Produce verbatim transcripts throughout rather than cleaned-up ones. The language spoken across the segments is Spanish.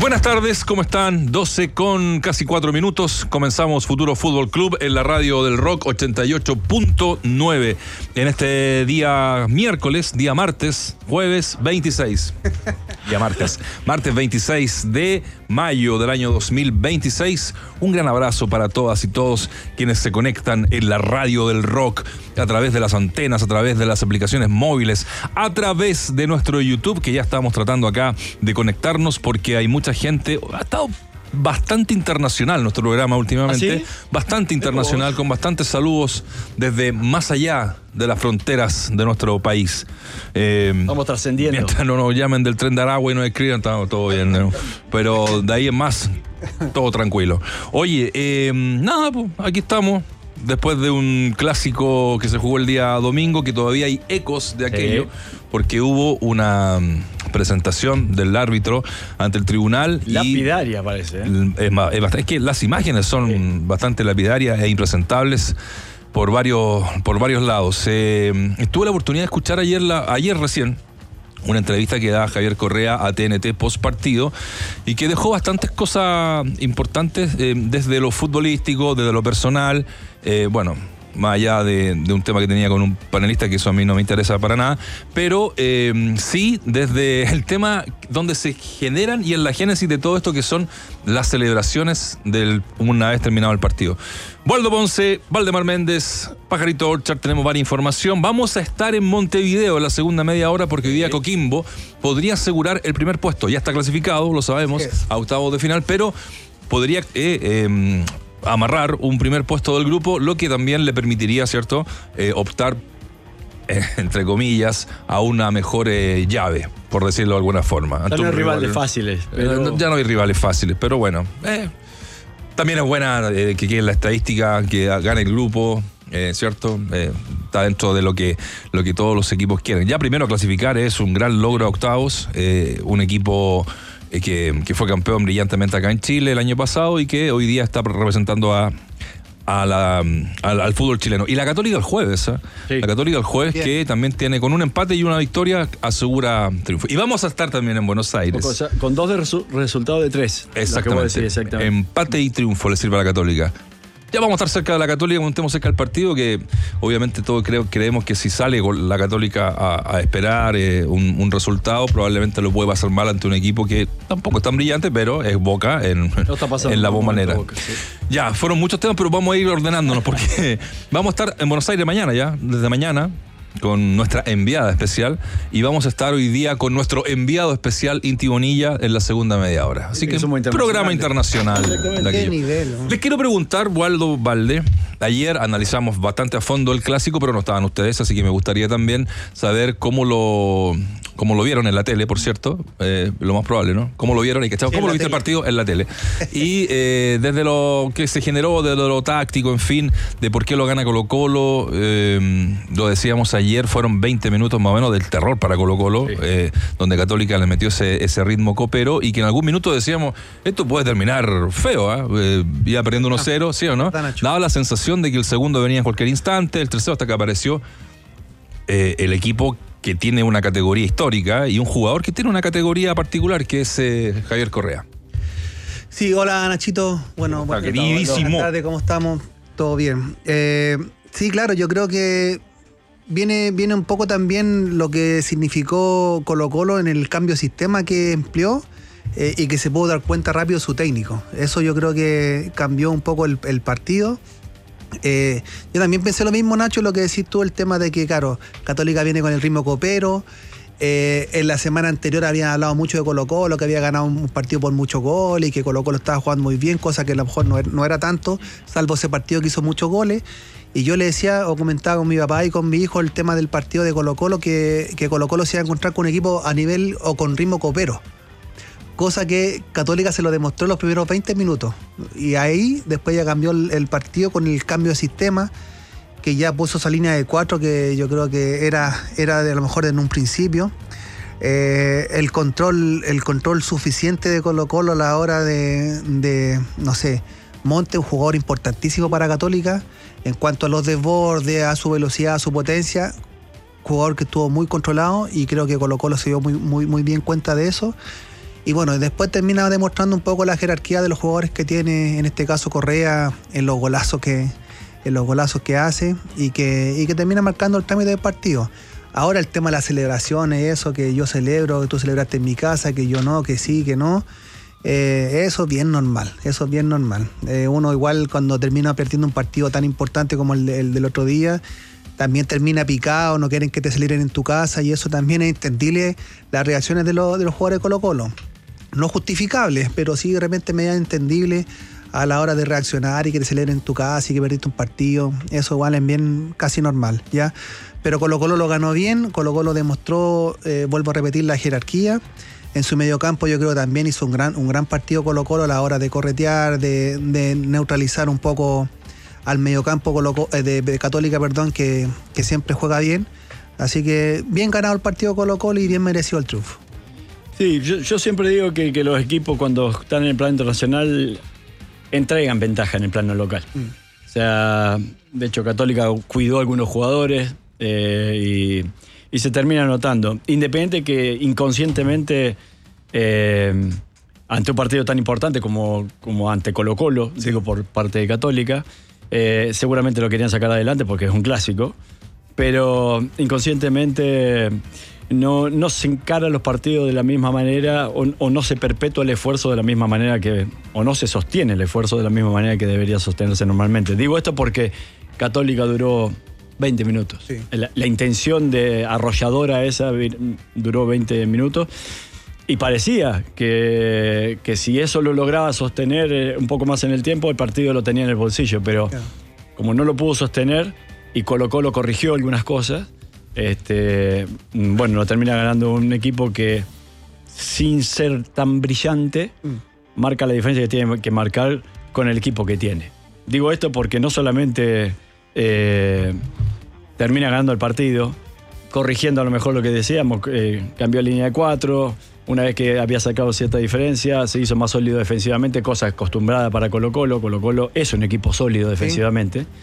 Buenas tardes, ¿cómo están? doce con casi cuatro minutos. Comenzamos Futuro Fútbol Club en la radio del Rock ochenta y ocho punto nueve. En este día miércoles, día martes, jueves veintiséis. Día martes. Martes veintiséis de mayo del año dos mil veintiséis. Un gran abrazo para todas y todos quienes se conectan en la radio del Rock a través de las antenas, a través de las aplicaciones móviles, a través de nuestro YouTube, que ya estamos tratando acá de conectarnos porque hay mucha gente. Ha estado bastante internacional nuestro programa últimamente. ¿Ah, sí? Bastante internacional, con bastantes saludos desde más allá de las fronteras de nuestro país. Eh, Vamos trascendiendo. Mientras no nos llamen del tren de Aragua y nos escriban, estamos todo bien, ¿no? Pero de ahí en más, todo tranquilo. Oye, eh, nada, pues aquí estamos. Después de un clásico que se jugó el día domingo, que todavía hay ecos de aquello, sí, porque hubo una presentación del árbitro ante el tribunal. Lapidaria, y parece. ¿eh? Es, más, es, bastante, es que las imágenes son sí. bastante lapidarias e impresentables por varios, por varios lados. Eh, tuve la oportunidad de escuchar ayer, la, ayer recién, una entrevista que da Javier Correa a T N T post partido y que dejó bastantes cosas importantes eh, desde lo futbolístico, desde lo personal, eh, bueno, más allá de, de un tema que tenía con un panelista, que eso a mí no me interesa para nada, pero eh, sí desde el tema donde se generan y en la génesis de todo esto, que son las celebraciones del una vez terminado el partido. Waldo Ponce, Valdemar Méndez, Pajarito Orchard, tenemos varias información. Vamos a estar en Montevideo en la segunda media hora porque hoy día Coquimbo podría asegurar el primer puesto. Ya está clasificado, lo sabemos, a octavos de final, pero podría eh, eh, amarrar un primer puesto del grupo, lo que también le permitiría, ¿cierto?, eh, optar, eh, entre comillas, a una mejor eh, llave, por decirlo de alguna forma. Ya no hay rivales fáciles. Pero... Eh, ya no hay rivales fáciles, pero bueno, eh, también es buena eh, que quede en la estadística, que gane el grupo, eh, ¿cierto? Eh, está dentro de lo que, lo que todos los equipos quieren. Ya primero clasificar es un gran logro a octavos, eh, un equipo Que, que fue campeón brillantemente acá en Chile el año pasado y que hoy día está representando a, a la, al, al fútbol chileno. Y la Católica el jueves, ¿eh? Sí. La Católica el jueves, bien, que también tiene, con un empate y una victoria, asegura triunfo. Y vamos a estar también en Buenos Aires. O sea, con dos de resu- resultados de tres. Exactamente. Decir, exactamente. Empate y triunfo le sirve a la Católica. Ya vamos a estar cerca de la Católica, cuando estemos cerca del partido, que obviamente todos creo, creemos que si sale la Católica a, a esperar eh, un, un resultado, probablemente lo puede pasar mal ante un equipo que tampoco es tan brillante, pero es Boca en, no en la bombonera. Boca, sí. Ya, fueron muchos temas, pero vamos a ir ordenándonos porque vamos a estar en Buenos Aires mañana ya, desde mañana, con nuestra enviada especial, y vamos a estar hoy día con nuestro enviado especial Inti Bonilla en la segunda media hora. Así que programa internacional. ¿Qué nivel, ¿no? Les quiero preguntar, Waldo Valde, ayer analizamos bastante a fondo el clásico, pero no estaban ustedes, así que me gustaría también saber cómo lo cómo lo vieron en la tele, por cierto, eh, lo más probable, ¿no? ¿Cómo lo vieron? Y ¿cómo lo viste tele. El partido en la tele? Y eh, desde lo que se generó, desde lo táctico, en fin, de por qué lo gana Colo-Colo, eh, lo decíamos ayer, fueron veinte minutos más o menos del terror para Colo-Colo, sí. eh, donde Católica le metió ese, ese ritmo copero y que en algún minuto decíamos, esto puede terminar feo, ¿eh? eh iba perdiendo uno cero, no, ¿sí o no? Daba la sensación de que el segundo venía en cualquier instante, el tercero hasta que apareció eh, el equipo que tiene una categoría histórica y un jugador que tiene una categoría particular, que es eh, Javier Correa. Sí, hola Nachito, bueno, bueno queridísimo. Buenas tardes, ¿cómo estamos? Todo bien. Eh, sí, claro, yo creo que viene, viene un poco también lo que significó Colo-Colo en el cambio de sistema que empleó eh, y que se pudo dar cuenta rápido su técnico. Eso yo creo que cambió un poco el, el partido. Eh, yo también pensé lo mismo, Nacho, lo que decís tú, el tema de que, claro, Católica viene con el ritmo copero. Eh, en la semana anterior habían hablado mucho de Colo-Colo, que había ganado un partido por muchos goles y que Colo-Colo estaba jugando muy bien, cosa que a lo mejor no era, no era tanto, salvo ese partido que hizo muchos goles. Y yo le decía o comentaba con mi papá y con mi hijo el tema del partido de Colo-Colo, que, que Colo-Colo se iba a encontrar con un equipo a nivel o con ritmo copero. Cosa que Católica se lo demostró en los primeros veinte minutos. Y ahí después ya cambió el, el partido con el cambio de sistema, que ya puso esa línea de cuatro que yo creo que era, era de a lo mejor en un principio. Eh, el control, el control suficiente de Colo-Colo a la hora de, de, no sé, Monte, un jugador importantísimo para Católica, en cuanto a los desbordes, a su velocidad, a su potencia, jugador que estuvo muy controlado y creo que Colo-Colo se dio muy, muy, muy bien cuenta de eso. Y bueno, después termina demostrando un poco la jerarquía de los jugadores que tiene, en este caso Correa, en los golazos que, en los golazos que hace y que, y que termina marcando el trámite del partido. Ahora el tema de las celebraciones, eso que yo celebro, que tú celebraste en mi casa, que yo no, que sí, que no, eh, eso es bien normal, eso es bien normal. Eh, uno igual cuando termina perdiendo un partido tan importante como el, de, el del otro día, también termina picado, no quieren que te celebren en tu casa y eso también es entendible, las reacciones de, los de los jugadores de Colo-Colo. No justificables, pero sí de repente medio entendible a la hora de reaccionar y que te celebren en tu casa y que perdiste un partido. Eso igual es bien casi normal, ¿ya? Pero Colo-Colo lo ganó bien, Colo-Colo demostró, eh, vuelvo a repetir, la jerarquía. En su mediocampo yo creo que también hizo un gran, un gran partido Colo-Colo a la hora de corretear, de, de neutralizar un poco al mediocampo Colo, eh, de, de Católica, perdón, que, que siempre juega bien. Así que bien ganado el partido Colo-Colo y bien merecido el triunfo. Sí, yo, yo siempre digo que, que los equipos cuando están en el plano internacional entregan ventaja en el plano local. Mm. O sea, de hecho Católica cuidó a algunos jugadores eh, y, y se termina notando. Independiente que inconscientemente, eh, ante un partido tan importante como, como ante Colo-Colo, sí. digo por parte de Católica, eh, seguramente lo querían sacar adelante porque es un clásico, pero inconscientemente no, no se encara los partidos de la misma manera o, o no se perpetúa el esfuerzo de la misma manera que, o no se sostiene el esfuerzo de la misma manera que debería sostenerse normalmente. Digo esto porque Católica duró veinte minutos. Sí. La, la intención de arrolladora esa duró veinte minutos y parecía que, que si eso lo lograba sostener un poco más en el tiempo, el partido lo tenía en el bolsillo, pero claro. como no lo pudo sostener y Colo-Colo corrigió algunas cosas, Este, bueno, lo termina ganando un equipo que sin ser tan brillante mm. marca la diferencia que tiene que marcar con el equipo que tiene. Digo esto porque no solamente eh, termina ganando el partido, corrigiendo a lo mejor lo que decíamos, eh, cambió línea de cuatro, una vez que había sacado cierta diferencia, se hizo más sólido defensivamente, cosa acostumbrada para Colo-Colo. Colo-Colo es un equipo sólido defensivamente. Sí.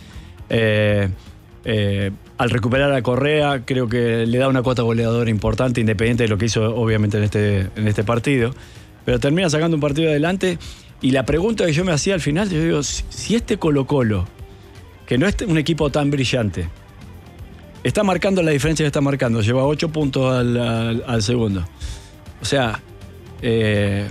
Eh, Eh, al recuperar a Correa creo que le da una cuota goleadora importante, independiente de lo que hizo obviamente en este, en este partido, pero termina sacando un partido adelante. Y la pregunta que yo me hacía al final, yo digo, si, si este Colo-Colo, que no es un equipo tan brillante, está marcando la diferencia que está marcando, lleva ocho puntos al, al, al segundo, o sea, eh,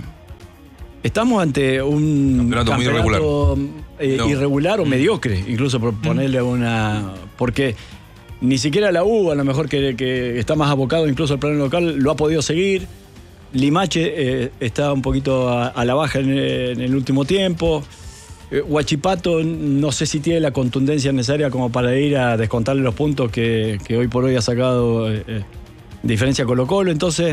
estamos ante un campeonato, campeonato muy irregular, eh, no. irregular o mm. mediocre, incluso por ponerle una... Porque ni siquiera la U, a lo mejor que, que está más abocado incluso al plano local, lo ha podido seguir. Limache eh, está un poquito a, a la baja en, en el último tiempo. Eh, Huachipato no sé si tiene la contundencia necesaria como para ir a descontarle los puntos que, que hoy por hoy ha sacado eh, eh, diferencia Colo-Colo. Entonces,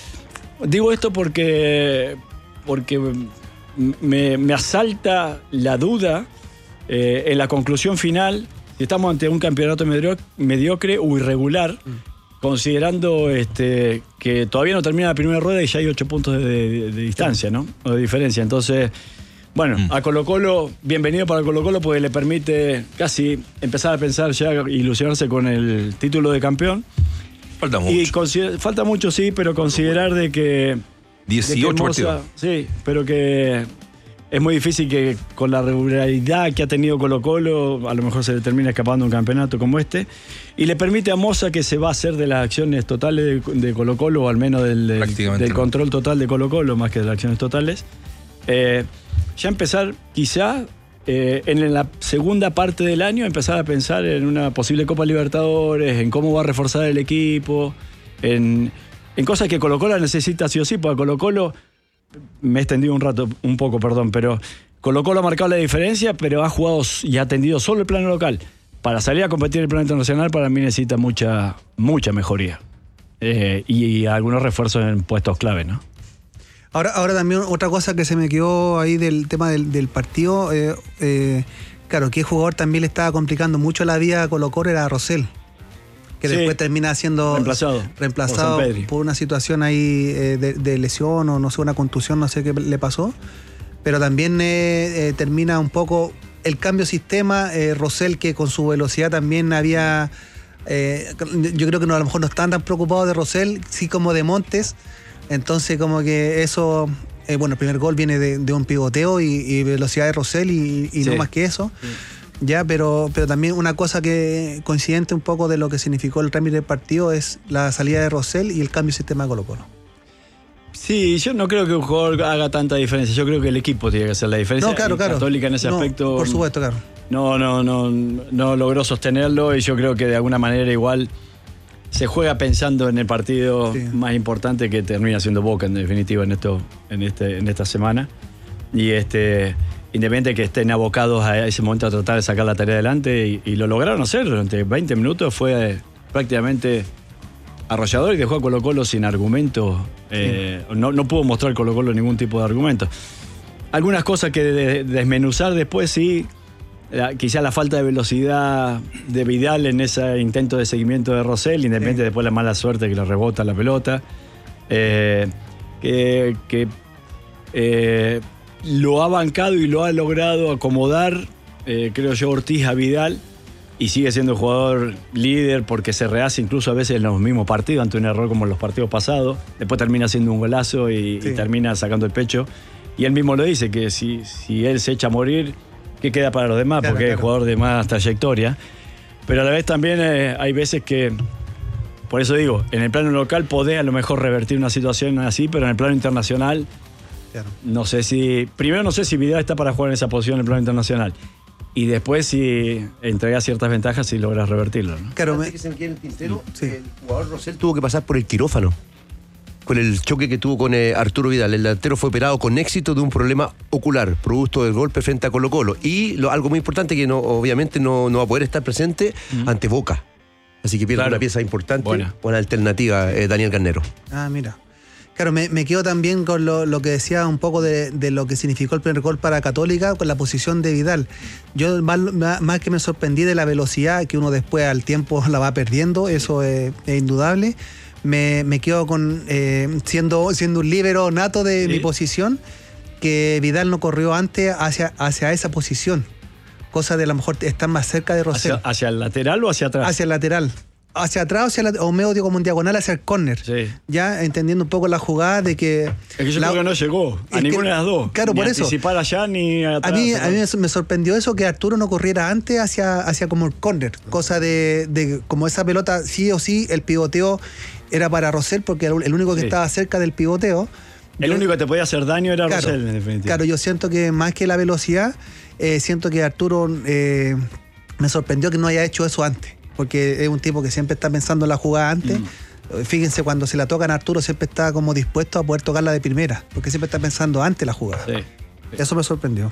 digo esto porque... porque me, me asalta la duda eh, en la conclusión final si estamos ante un campeonato medio, mediocre o irregular, mm. considerando este, que todavía no termina la primera rueda y ya hay ocho puntos de, de, de distancia, ¿no? O de diferencia. Entonces, bueno, mm. a Colo-Colo, bienvenido para Colo-Colo porque le permite casi empezar a pensar ya, ilusionarse con el título de campeón. Falta mucho. Y falta mucho, sí, pero considerar de que... dieciocho partidos. Sí, pero que es muy difícil que con la regularidad que ha tenido Colo-Colo a lo mejor se le termina escapando un campeonato como este y le permite a Moza, que se va a hacer de las acciones totales de, de Colo-Colo, o al menos del, del, del control total de Colo-Colo más que de las acciones totales, eh, ya empezar quizá eh, en la segunda parte del año empezar a pensar en una posible Copa Libertadores, en cómo va a reforzar el equipo, en... en cosas que Colo-Colo necesita sí o sí, porque Colo-Colo, me he extendido un rato, un poco, perdón, pero Colo-Colo ha marcado la diferencia, pero ha jugado y ha atendido solo el plano local. Para salir a competir en el plano internacional, para mí necesita mucha, mucha mejoría. Eh, y, y algunos refuerzos en puestos clave, ¿no? Ahora, ahora también otra cosa que se me quedó ahí del tema del, del partido, eh, eh, claro, que el jugador también le estaba complicando mucho la vida a Colo-Colo era Rosell, que sí, después termina siendo reemplazado, reemplazado por, por una situación ahí eh, de, de lesión o no sé, una contusión, no sé qué le pasó, pero también eh, eh, termina un poco el cambio de sistema, eh, Rosell, que con su velocidad también había, eh, yo creo que no, a lo mejor no están tan preocupados de Rosell, sí como de Montes, Entonces, como que eso, eh, bueno, el primer gol viene de, de un pivoteo y, y velocidad de Rosell y, y sí. no más que eso. Sí. Ya, pero, pero también una cosa que coincidente un poco de lo que significó el trámite del partido es la salida de Rosell y el cambio de sistema de Colo-Colo. Sí, yo no creo que un jugador haga tanta diferencia. Yo creo que el equipo tiene que hacer la diferencia. No, claro, claro. Católica en ese no, aspecto. Por supuesto, claro. No, no, no, no logró sostenerlo y yo creo que de alguna manera igual se juega pensando en el partido sí. más importante que termina siendo Boca en definitiva en esto, en este, en esta semana. Y este. Independiente que estén abocados a ese momento a tratar de sacar la tarea adelante y, y lo lograron hacer durante veinte minutos, fue prácticamente arrollador y dejó a Colo-Colo sin argumentos, eh, sí. no, no pudo mostrar Colo-Colo ningún tipo de argumento. Algunas cosas que de, de desmenuzar después sí, la, quizá la falta de velocidad de Vidal en ese intento de seguimiento de Rosell, independiente sí. después la mala suerte que le rebota la pelota, eh, que... que eh, lo ha bancado y lo ha logrado acomodar, eh, creo yo, Ortiz a Vidal, y sigue siendo el jugador líder porque se rehace incluso a veces en los mismos partidos ante un error como en los partidos pasados. Después termina haciendo un golazo y, sí. y termina sacando el pecho. Y él mismo lo dice, que si, si él se echa a morir, ¿qué queda para los demás? Claro, porque claro. es jugador de más trayectoria. Pero a la vez también eh, hay veces que, por eso digo, en el plano local podés a lo mejor revertir una situación así, pero en el plano internacional... Claro. No sé si. Primero, no sé si Vidal está para jugar en esa posición en el plano internacional. Y después, si entregas ciertas ventajas, si logras revertirlo, ¿no? Claro, antes que se me quede el tintero, sí. el jugador Rosell tuvo que pasar por el quirófano. Con el choque que tuvo con eh, Arturo Vidal. El delantero fue operado con éxito de un problema ocular, producto del golpe frente a Colo-Colo. Y lo, algo muy importante que no, obviamente no, no va a poder estar presente mm. ante Boca. Así que pierde claro. una pieza importante. Buena, buena alternativa, eh, Daniel Garnero. Ah, mira. Claro, me, me quedo también con lo, lo que decía un poco de, de lo que significó el primer gol para Católica con la posición de Vidal. Yo más, más que me sorprendí de la velocidad que uno después al tiempo la va perdiendo, eso es, es indudable. Me, me quedo con eh, siendo, siendo un líbero nato de sí. mi posición, que Vidal no corrió antes hacia, hacia esa posición. Cosa de a lo mejor estar más cerca de Rosell. ¿Hacia, ¿Hacia el lateral o hacia atrás? Hacia el lateral. Hacia atrás hacia la, o medio como un diagonal hacia el córner. Sí. Ya entendiendo un poco la jugada de que... Es que yo la, creo que no llegó a ninguna que, de las dos. Claro, ni por eso. Ni anticipar allá ni atrás. A mí, a mí me sorprendió eso, que Arturo no corriera antes hacia, hacia como el córner. Cosa de, de como esa pelota, sí o sí, el pivoteo era para Rosell porque era el único que sí. estaba cerca del pivoteo. El yo, único que te podía hacer daño era claro, Rosell, en definitiva. Claro, yo siento que más que la velocidad, eh, siento que Arturo eh, me sorprendió que no haya hecho eso antes. Porque es un tipo que siempre está pensando en la jugada antes. Mm. Fíjense, cuando se la tocan a Arturo siempre está como dispuesto a poder tocarla de primera, porque siempre está pensando antes la jugada. Sí. Eso me sorprendió.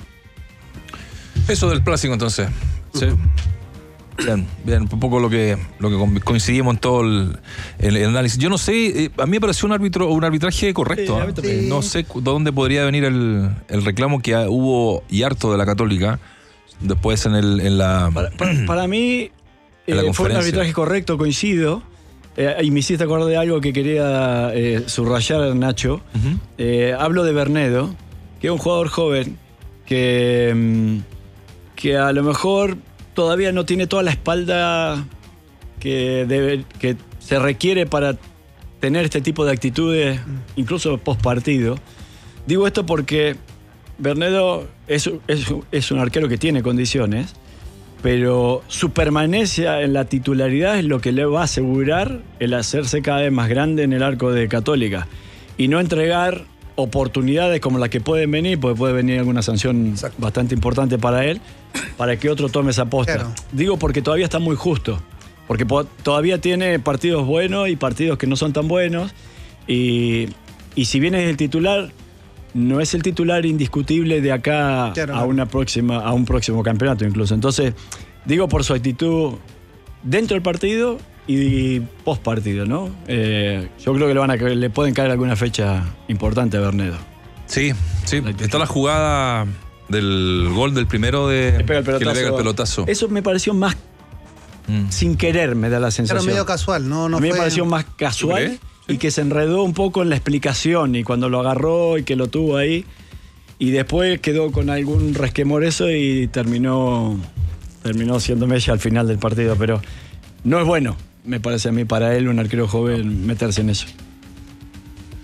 Eso del plástico, entonces. Sí. Bien, bien, un poco lo que, lo que coincidimos en todo el, el, el análisis. Yo no sé, a mí me pareció un árbitro, un arbitraje correcto. Sí, ¿eh? Sí. No sé dónde podría venir el, el reclamo que hubo y harto de la Católica después en, el, en la... Para, para, para mí... Eh, fue un arbitraje correcto, coincido. Eh, y me hiciste acordar de algo que quería eh, subrayar, Nacho. Uh-huh. Eh, hablo de Bernedo, que es un jugador joven que, que a lo mejor todavía no tiene toda la espalda que, debe, que se requiere para tener este tipo de actitudes, incluso post partido. Digo esto porque Bernedo es, es, es un arquero que tiene condiciones, pero su permanencia en la titularidad es lo que le va a asegurar el hacerse cada vez más grande en el arco de Católica y no entregar oportunidades como las que pueden venir, porque puede venir alguna sanción Exacto. bastante importante para él, para que otro tome esa posta. Claro. Digo porque todavía está muy justo, porque po- todavía tiene partidos buenos y partidos que no son tan buenos, y, y si bien es el titular, no es el titular indiscutible de acá claro, a una próxima, a un próximo campeonato incluso. Entonces, digo por su actitud dentro del partido y post partido, ¿no? Eh, yo creo que le van a le pueden caer alguna fecha importante a Bernedo. Sí, sí. Está la jugada del gol del primero de le pega el que le pega el pelotazo. Eso me pareció más mm. sin querer, me da la sensación. Pero medio casual, no, no a mí fue... me pareció más casual. Y que se enredó un poco en la explicación y cuando lo agarró y que lo tuvo ahí y después quedó con algún resquemor eso y terminó terminó siendo Mella al final del partido, pero no es bueno, me parece a mí, para él, un arquero joven, meterse en eso.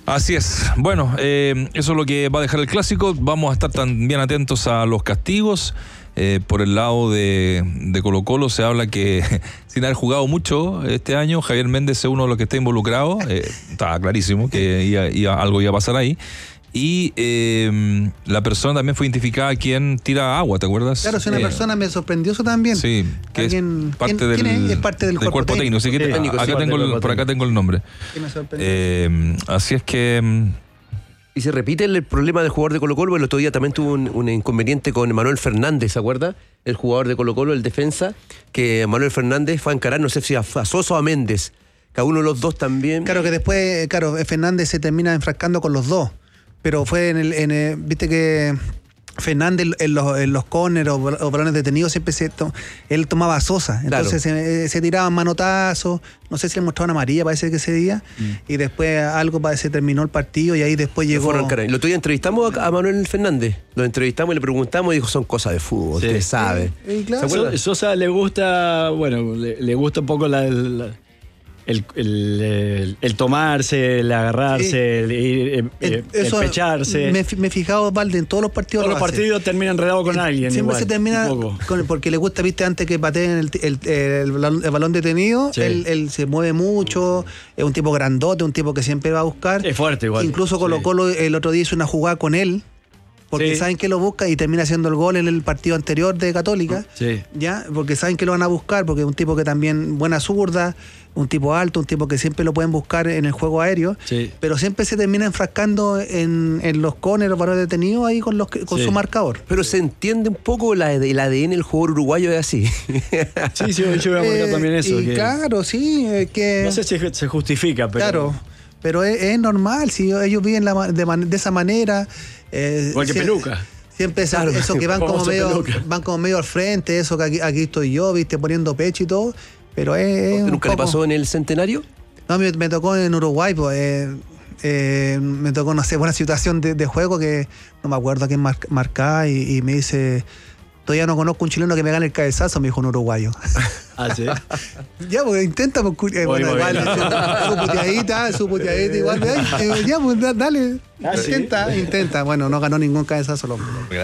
Así es. Bueno, eh, eso es lo que va a dejar el clásico. Vamos a estar también atentos a los castigos. Eh, por el lado de, de Colo-Colo se habla que sin haber jugado mucho este año, Javier Méndez es uno de los que está involucrado. Eh, estaba clarísimo que iba, iba, algo iba a pasar ahí. Y eh, la persona también fue identificada quien tira agua, ¿te acuerdas? Claro, si una eh, persona me sorprendió eso también. Sí, que ¿Alguien, es parte ¿quién, del, ¿quién es? Es parte del, del cuerpo, cuerpo técnico. técnico. Sí, sí, técnico, acá sí, tengo el, por acá tengo el nombre. Sí, me sorprendió. Eh, así es que... Y se repite el problema del jugador de Colo-Colo. El otro día también tuvo un, un inconveniente con Manuel Fernández, ¿se acuerda? El jugador de Colo-Colo, el defensa, que Manuel Fernández fue a encarar, no sé si a, a Sosa o a Méndez. Cada uno de los dos también. Claro que después, claro, Fernández se termina enfrascando con los dos. Pero fue en el, en el viste que Fernández en los, en los corners o, o balones detenidos siempre se to, él tomaba a Sosa. Entonces claro. se, se tiraban manotazos, no sé si le mostraban amarilla, parece que ese día, mm. y después algo parece terminó el partido y ahí después llegó. El otro día entrevistamos a, a Manuel Fernández, lo entrevistamos y le preguntamos y dijo, son cosas de fútbol, sí. Usted sabe. Sí, claro. So, Sosa le gusta, bueno, le, le gusta un poco la, la El, el, el, el tomarse, el agarrarse, sí. el, el, el, el pecharse. Me, me he fijado, Valde, en todos los partidos. Todos los partidos terminan enredados con alguien. Siempre igual, se termina con, porque le gusta, viste, antes que pateen el, el, el, el balón detenido, sí. él, él se mueve mucho, es un tipo grandote, un tipo que siempre va a buscar. Es fuerte igual. Incluso Colo-Colo sí. el otro día hizo una jugada con él. Porque sí. saben que lo busca y termina haciendo el gol en el partido anterior de Católica. Sí. ¿Ya? Porque saben que lo van a buscar, porque es un tipo que también buena zurda, un tipo alto, un tipo que siempre lo pueden buscar en el juego aéreo. Sí. Pero siempre se termina enfrascando en, en los corners, los balones detenidos ahí con, los, con sí. su marcador. Pero se entiende un poco la, el A D N del jugador uruguayo es así. Sí, sí, yo voy a poner eh, también eso. Y que claro, sí. Que, no sé si se justifica, pero. Claro. Pero es, es normal, si ellos viven la, de, man, de esa manera. Eh, Igual que si, peluca. Siempre claro, eso que van como medio peluca. van como medio al frente, eso que aquí, aquí estoy yo, viste, poniendo pecho y todo. Pero es. ¿Nunca poco... le pasó en el Centenario? No, me, me tocó en Uruguay, pues. Eh, eh, me tocó, no sé, buena situación de, de juego que no me acuerdo a quién mar, marcaba y, y me dice. Todavía no conozco un chileno que me gane el cabezazo, me dijo un uruguayo. Ah, sí. Ya, pues intenta, pues, eh, bueno, igual, su puteadita, su puteadita, igual, eh, ya, pues dale, ah, intenta, ¿sí? intenta. Bueno, no ganó ningún cabezazo el hombre.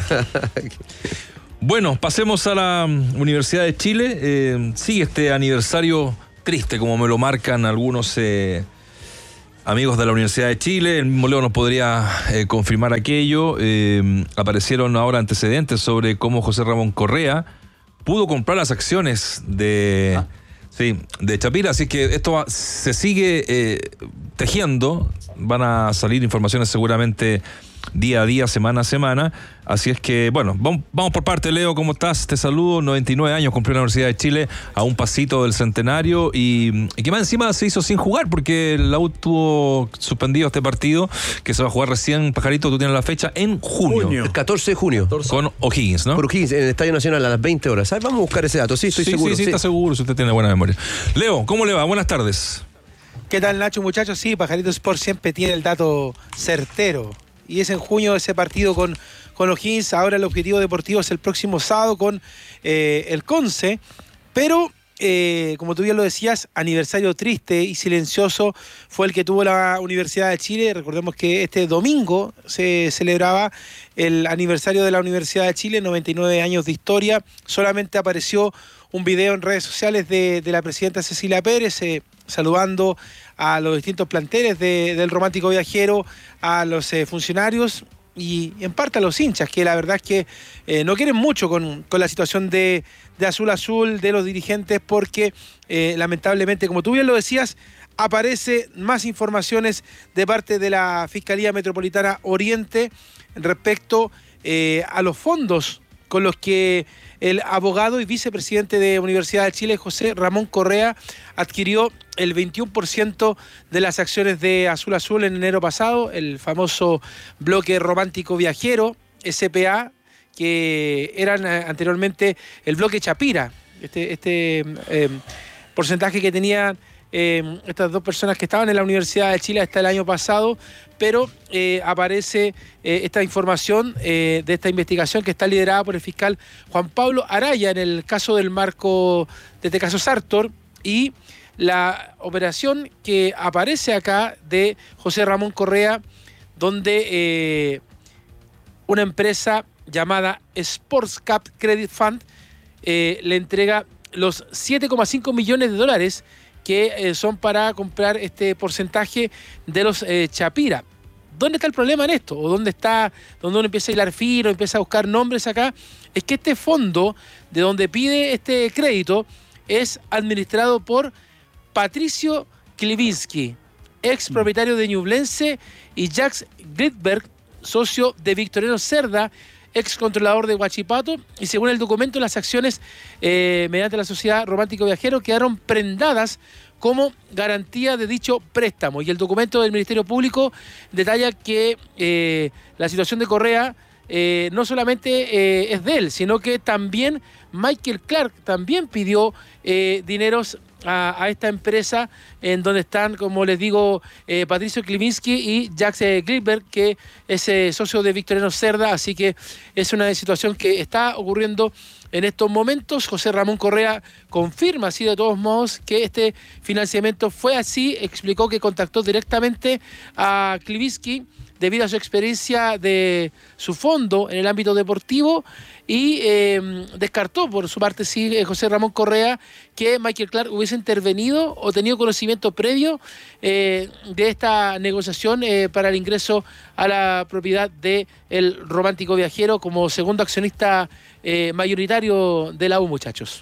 Bueno, pasemos a la Universidad de Chile. Eh, sigue este aniversario triste, como me lo marcan algunos eh, amigos de la Universidad de Chile. El mismo Leo nos podría eh, confirmar aquello. Eh, aparecieron ahora antecedentes sobre cómo José Ramón Correa pudo comprar las acciones de, ah. sí, de Chapira. Así que esto va, se sigue eh, tejiendo. Van a salir informaciones seguramente día a día, semana a semana. Así es que, bueno, vamos, vamos por parte. Leo, ¿cómo estás? Te saludo. noventa y nueve años cumplió la Universidad de Chile, a un pasito del centenario, y, y que más encima se hizo sin jugar porque la U tuvo suspendido este partido que se va a jugar recién, Pajarito, tú tienes la fecha, en junio. junio. El catorce de junio. Con O'Higgins, ¿no? Con O'Higgins, en el Estadio Nacional a las veinte horas. ¿Sabes? Vamos a buscar ese dato. Sí, estoy sí, seguro. Sí, sí, sí, está seguro, si usted tiene buena memoria. Leo, ¿cómo le va? Buenas tardes. ¿Qué tal, Nacho, muchachos? Sí, Pajarito Sport siempre tiene el dato certero. Y es en junio ese partido con, con O'Higgins. Ahora el objetivo deportivo es el próximo sábado con eh, el Conce. Pero, eh, como tú bien lo decías, aniversario triste y silencioso fue el que tuvo la Universidad de Chile. Recordemos que este domingo se celebraba el aniversario de la Universidad de Chile, noventa y nueve años de historia. Solamente apareció un video en redes sociales de, de la presidenta Cecilia Pérez, eh, saludando a los distintos planteles de, del Romántico Viajero, a los eh, funcionarios y en parte a los hinchas, que la verdad es que eh, no quieren mucho con, con la situación de, de Azul Azul, de los dirigentes, porque eh, lamentablemente, como tú bien lo decías, aparece más informaciones de parte de la Fiscalía Metropolitana Oriente respecto eh, a los fondos con los que el abogado y vicepresidente de Universidad de Chile, José Ramón Correa, adquirió el veintiuno por ciento de las acciones de Azul Azul en enero pasado, el famoso bloque romántico viajero, S P A, que eran anteriormente el bloque Chapira, este, este eh, porcentaje que tenían eh, estas dos personas que estaban en la Universidad de Chile hasta el año pasado, pero eh, aparece eh, esta información eh, de esta investigación que está liderada por el fiscal Juan Pablo Araya en el caso del marco de este caso Sartor, y la operación que aparece acá de José Ramón Correa, donde eh, una empresa llamada Sportscap Credit Fund eh, le entrega los siete coma cinco millones de dólares que eh, son para comprar este porcentaje de los eh, Chapira. ¿Dónde está el problema en esto? ¿O dónde está, donde uno empieza a hilar fino, empieza a buscar nombres acá? Es que este fondo, de donde pide este crédito, es administrado por Patricio Klivinsky, ex propietario de Ñublense, y Jacques Gridberg, socio de Victoriano Cerda, ex controlador de Huachipato, y según el documento, las acciones eh, mediante la sociedad Romántico Viajero quedaron prendadas como garantía de dicho préstamo. Y el documento del Ministerio Público detalla que eh, la situación de Correa eh, no solamente eh, es de él, sino que también Michael Clark también pidió eh, dineros a, a esta empresa, en donde están, como les digo, eh, Patricio Klivinsky y Jacques eh, Gridberg, que es eh, socio de Victoriano Cerda. Así que es una situación que está ocurriendo en estos momentos. José Ramón Correa confirma así de todos modos que este financiamiento fue así. Explicó que contactó directamente a Klivinsky debido a su experiencia de su fondo en el ámbito deportivo, y eh, descartó por su parte, sí, José Ramón Correa, que Michael Clark hubiese intervenido o tenido conocimiento previo eh, de esta negociación eh, para el ingreso a la propiedad del Romántico Viajero como segundo accionista eh, mayoritario de la U, muchachos.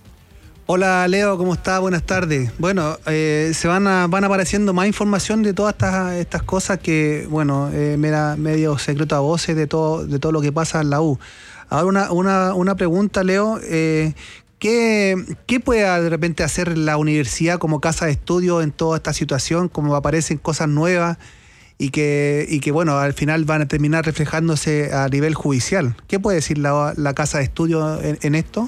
Hola Leo, ¿cómo está? Buenas tardes. Bueno, eh, se van a, van apareciendo más información de todas estas, estas cosas que, bueno, eh, me da medio secreto a voces de todo, de todo lo que pasa en la U. Ahora una, una, una pregunta, Leo. Eh, ¿qué, ¿Qué puede de repente hacer la universidad como casa de estudio en toda esta situación? Como aparecen cosas nuevas y que, y que bueno, al final van a terminar reflejándose a nivel judicial. ¿Qué puede decir la, la casa de estudio en, en esto?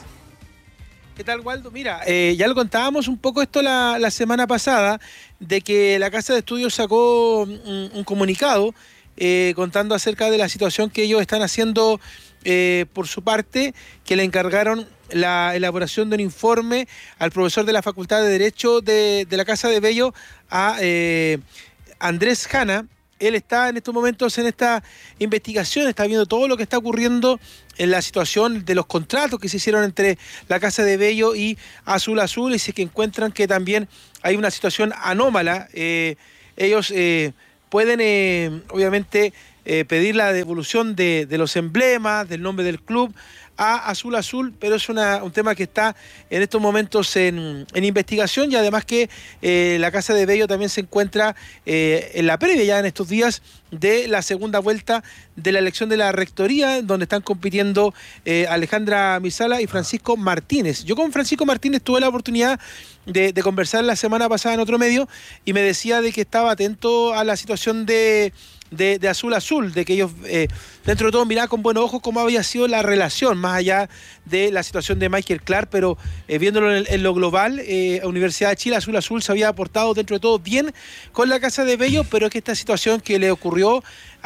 ¿Qué tal, Waldo? Mira, eh, ya lo contábamos un poco esto la, la semana pasada, de que la Casa de Estudios sacó un, un comunicado eh, contando acerca de la situación que ellos están haciendo eh, por su parte, que le encargaron la elaboración de un informe al profesor de la Facultad de Derecho de, de la Casa de Bello, a eh, Andrés Jana. Él está en estos momentos en esta investigación, está viendo todo lo que está ocurriendo en la situación de los contratos que se hicieron entre la Casa de Bello y Azul Azul, y si es que encuentran que también hay una situación anómala, eh, ellos eh, pueden eh, obviamente eh, pedir la devolución de, de los emblemas, del nombre del club a Azul Azul, pero es una, un tema que está en estos momentos en, en investigación, y además que eh, la Casa de Bello también se encuentra eh, en la previa ya en estos días de la segunda vuelta de la elección de la rectoría, donde están compitiendo eh, Alejandra Misala y Francisco Martínez. Yo con Francisco Martínez tuve la oportunidad de, de conversar la semana pasada en otro medio, y me decía de que estaba atento a la situación de De, de Azul Azul, de que ellos eh, dentro de todo miraban con buenos ojos cómo había sido la relación, más allá de la situación de Michael Clark, pero eh, viéndolo en, en lo global, eh, Universidad de Chile, Azul Azul se había aportado dentro de todo bien con la Casa de Bello, pero es que esta situación que le ocurrió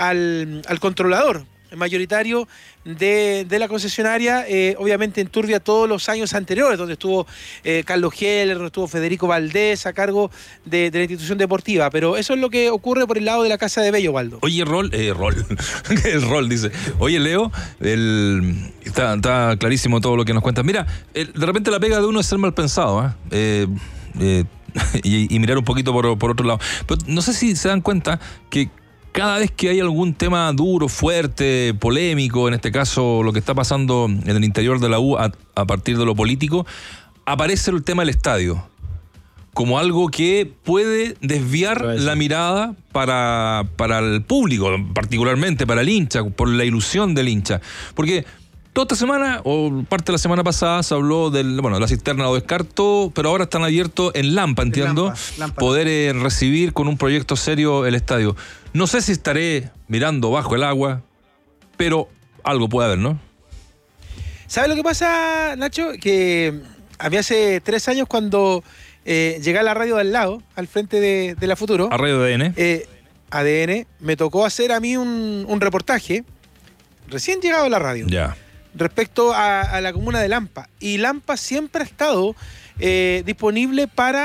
al, al controlador mayoritario de, de la concesionaria, eh, obviamente enturbia todos los años anteriores, donde estuvo eh, Carlos Heller, donde estuvo Federico Valdés a cargo de, de la institución deportiva. Pero eso es lo que ocurre por el lado de la Casa de Bello, Waldo. Oye, Rol, eh, Rol, el Rol dice, oye, Leo, el, está, está clarísimo todo lo que nos cuentas. Mira, el, de repente la pega de uno es ser mal pensado, ¿eh? Eh, eh, y, y mirar un poquito por, por otro lado. Pero no sé si se dan cuenta que cada vez que hay algún tema duro, fuerte, polémico, en este caso lo que está pasando en el interior de la U a, a partir de lo político, aparece el tema del estadio como algo que puede desviar la mirada para, para el público, particularmente para el hincha, por la ilusión del hincha. Porque toda esta semana, o parte de la semana pasada, se habló del, bueno, la cisterna lo descartó, pero ahora están abiertos en Lampa, entiendo, Lampa, Lampa. poder eh, recibir con un proyecto serio el estadio. No sé si estaré mirando bajo el agua, pero algo puede haber, ¿no? ¿Sabes lo que pasa, Nacho? Que a mí hace tres años, cuando eh, llegué a la radio de al lado, al frente de, de la Futuro, a Radio A D N, eh, A D N, me tocó hacer a mí un, un reportaje, recién llegado a la radio, ya, respecto a, a la comuna de Lampa. Y Lampa siempre ha estado eh, disponible para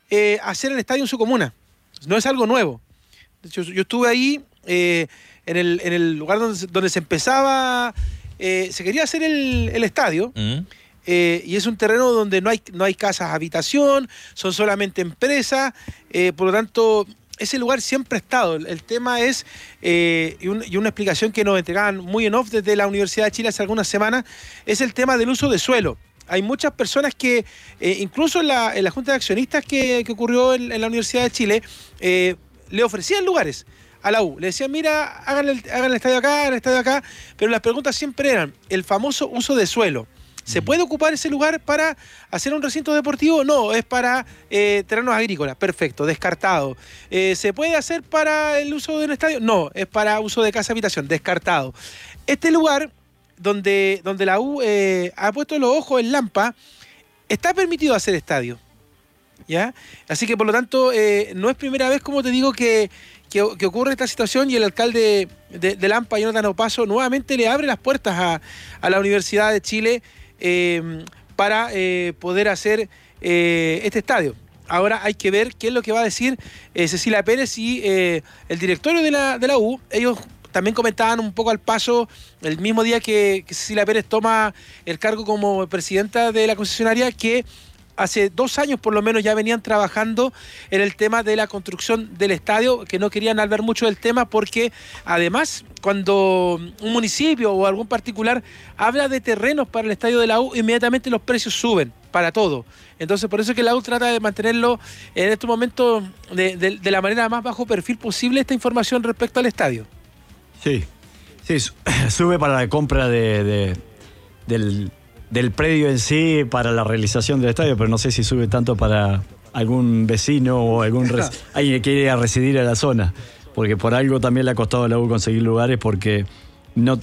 eh, hacer el estadio en su comuna. No es algo nuevo. De hecho, yo estuve ahí eh, en, el, en el lugar donde, donde se empezaba, eh, se quería hacer el, el estadio. Mm. Eh, y es un terreno donde no hay, no hay casas habitación, son solamente empresas, eh, por lo tanto, ese lugar siempre ha estado. El, el tema es, eh, y, un, y una explicación que nos entregaban muy en off desde la Universidad de Chile hace algunas semanas, es el tema del uso de suelo. Hay muchas personas que, eh, incluso en la, en la Junta de Accionistas que, que ocurrió en, en la Universidad de Chile, eh, le ofrecían lugares a la U. Le decían, mira, hagan el, hagan el estadio acá, hagan el estadio acá, pero las preguntas siempre eran el famoso uso de suelo. ¿Se puede ocupar ese lugar para hacer un recinto deportivo? No, es para eh, terrenos agrícolas. Perfecto, descartado. Eh, ¿Se puede hacer para el uso de un estadio? No, es para uso de casa habitación. Descartado. Este lugar donde, donde la U eh, ha puesto los ojos en Lampa, está permitido hacer estadio. ¿Ya? Así que por lo tanto, eh, no es primera vez, como te digo, que, que, que ocurre esta situación, y el alcalde de, de Lampa, Jonathan Opaso, nuevamente le abre las puertas a, a la Universidad de Chile Eh, para eh, poder hacer eh, este estadio. Ahora hay que ver qué es lo que va a decir eh, Cecilia Pérez y eh, el directorio de la, de la U. Ellos también comentaban un poco al paso, el mismo día que, que Cecilia Pérez toma el cargo como presidenta de la concesionaria, que hace dos años por lo menos ya venían trabajando en el tema de la construcción del estadio, que no querían hablar mucho del tema porque además cuando un municipio o algún particular habla de terrenos para el estadio de la U, inmediatamente los precios suben para todo. Entonces por eso es que la U trata de mantenerlo en estos momentos de, de, de la manera más bajo perfil posible esta información respecto al estadio. Sí, sí, sube para la compra de, de del del predio en sí para la realización del estadio, pero no sé si sube tanto para algún vecino o algún res- alguien que quiere ir a residir a la zona, porque por algo también le ha costado a la U conseguir lugares, porque no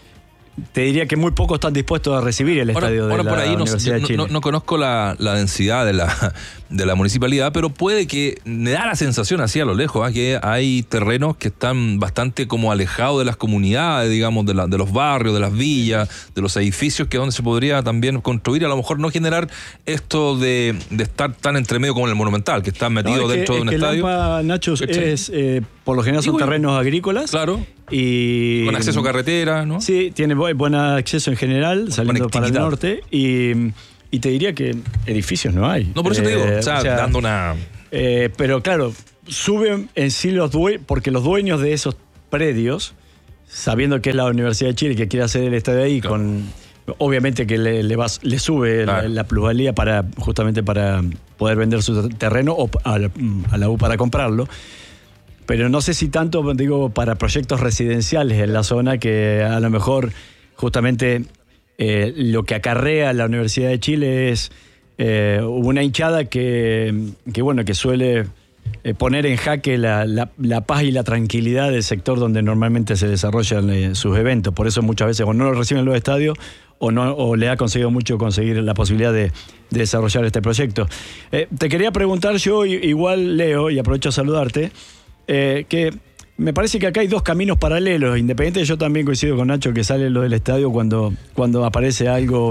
te diría que muy pocos están dispuestos a recibir el ahora, estadio de ahora la por ahí no, Universidad no, de Chile. No, no conozco la, la densidad de la, de la municipalidad, pero puede que me da la sensación así a lo lejos, ¿eh? Que hay terrenos que están bastante como alejados de las comunidades, digamos, de, la, de los barrios, de las villas, de los edificios, que es donde se podría también construir, a lo mejor no generar esto de, de estar tan entre medio como en el Monumental, que está metido no, es dentro que, de un es que estadio. Lampa, Nacho, es, eh, por lo general son Digo, terrenos agrícolas. Claro. Y con acceso a carretera, ¿no? Sí, tiene bu- buen acceso en general, saliendo para el norte. Y, y te diría que edificios no hay. No, por eso eh, te digo, o sea, o sea, dando una... Eh, pero claro, suben en sí los dueños, porque los dueños de esos predios, sabiendo que es la Universidad de Chile que quiere hacer el estadio ahí, claro, con obviamente que le, le, va, le sube claro. la, la plusvalía para justamente para poder vender su terreno o a la, a la U para comprarlo. Pero no sé si tanto, digo, para proyectos residenciales en la zona, que a lo mejor justamente eh, lo que acarrea la Universidad de Chile es eh, una hinchada que, que, bueno, que suele eh, poner en jaque la, la, la paz y la tranquilidad del sector donde normalmente se desarrollan eh, sus eventos. Por eso muchas veces o no lo reciben los estadios o, no, o le ha conseguido mucho conseguir la posibilidad de, de desarrollar este proyecto. Eh, te quería preguntar yo, igual Leo, y aprovecho a saludarte, Eh, que me parece que acá hay dos caminos paralelos. Independiente, yo también coincido con Nacho que sale lo del estadio cuando, cuando aparece algo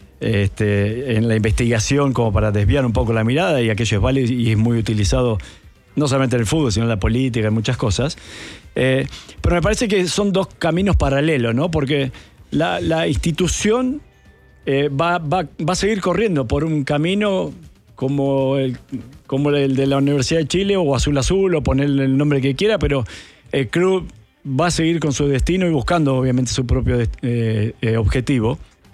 este, en la investigación como para desviar un poco la mirada, y aquello es válido y es muy utilizado no solamente en el fútbol, sino en la política, en muchas cosas. Eh, pero me parece que son dos caminos paralelos, ¿no? Porque la, la institución eh, va, va, va a seguir corriendo por un camino como el, como el de la Universidad de Chile o Azul Azul, o ponerle el nombre que quiera, pero el club va a seguir con su destino y buscando obviamente su propio eh, eh, objetivo.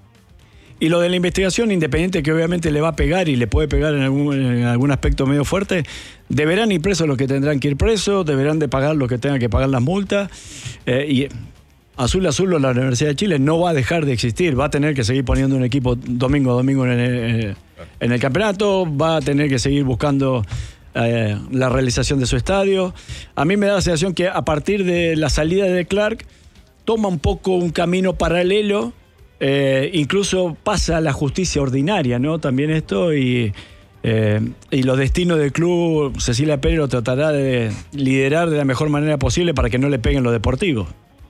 Y lo de la investigación independiente, que obviamente le va a pegar y le puede pegar en algún, en algún aspecto medio fuerte, deberán ir presos los que tendrán que ir presos, deberán de pagar los que tengan que pagar las multas, eh, y Azul Azul o la Universidad de Chile no va a dejar de existir, va a tener que seguir poniendo un equipo domingo a domingo en el, en el campeonato, va a tener que seguir buscando eh, la realización de su estadio. A mí me da la sensación que a partir de la salida de Clark toma un poco un camino paralelo, eh, incluso pasa a la justicia ordinaria, ¿no? También esto, y, eh, y los destinos del club, Cecilia Pérez lo tratará de liderar de la mejor manera posible para que no le peguen los deportivos.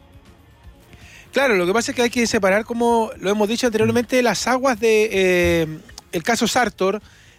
Claro, lo que pasa es que hay que separar, como lo hemos dicho anteriormente, las aguas de eh, el caso Sartor,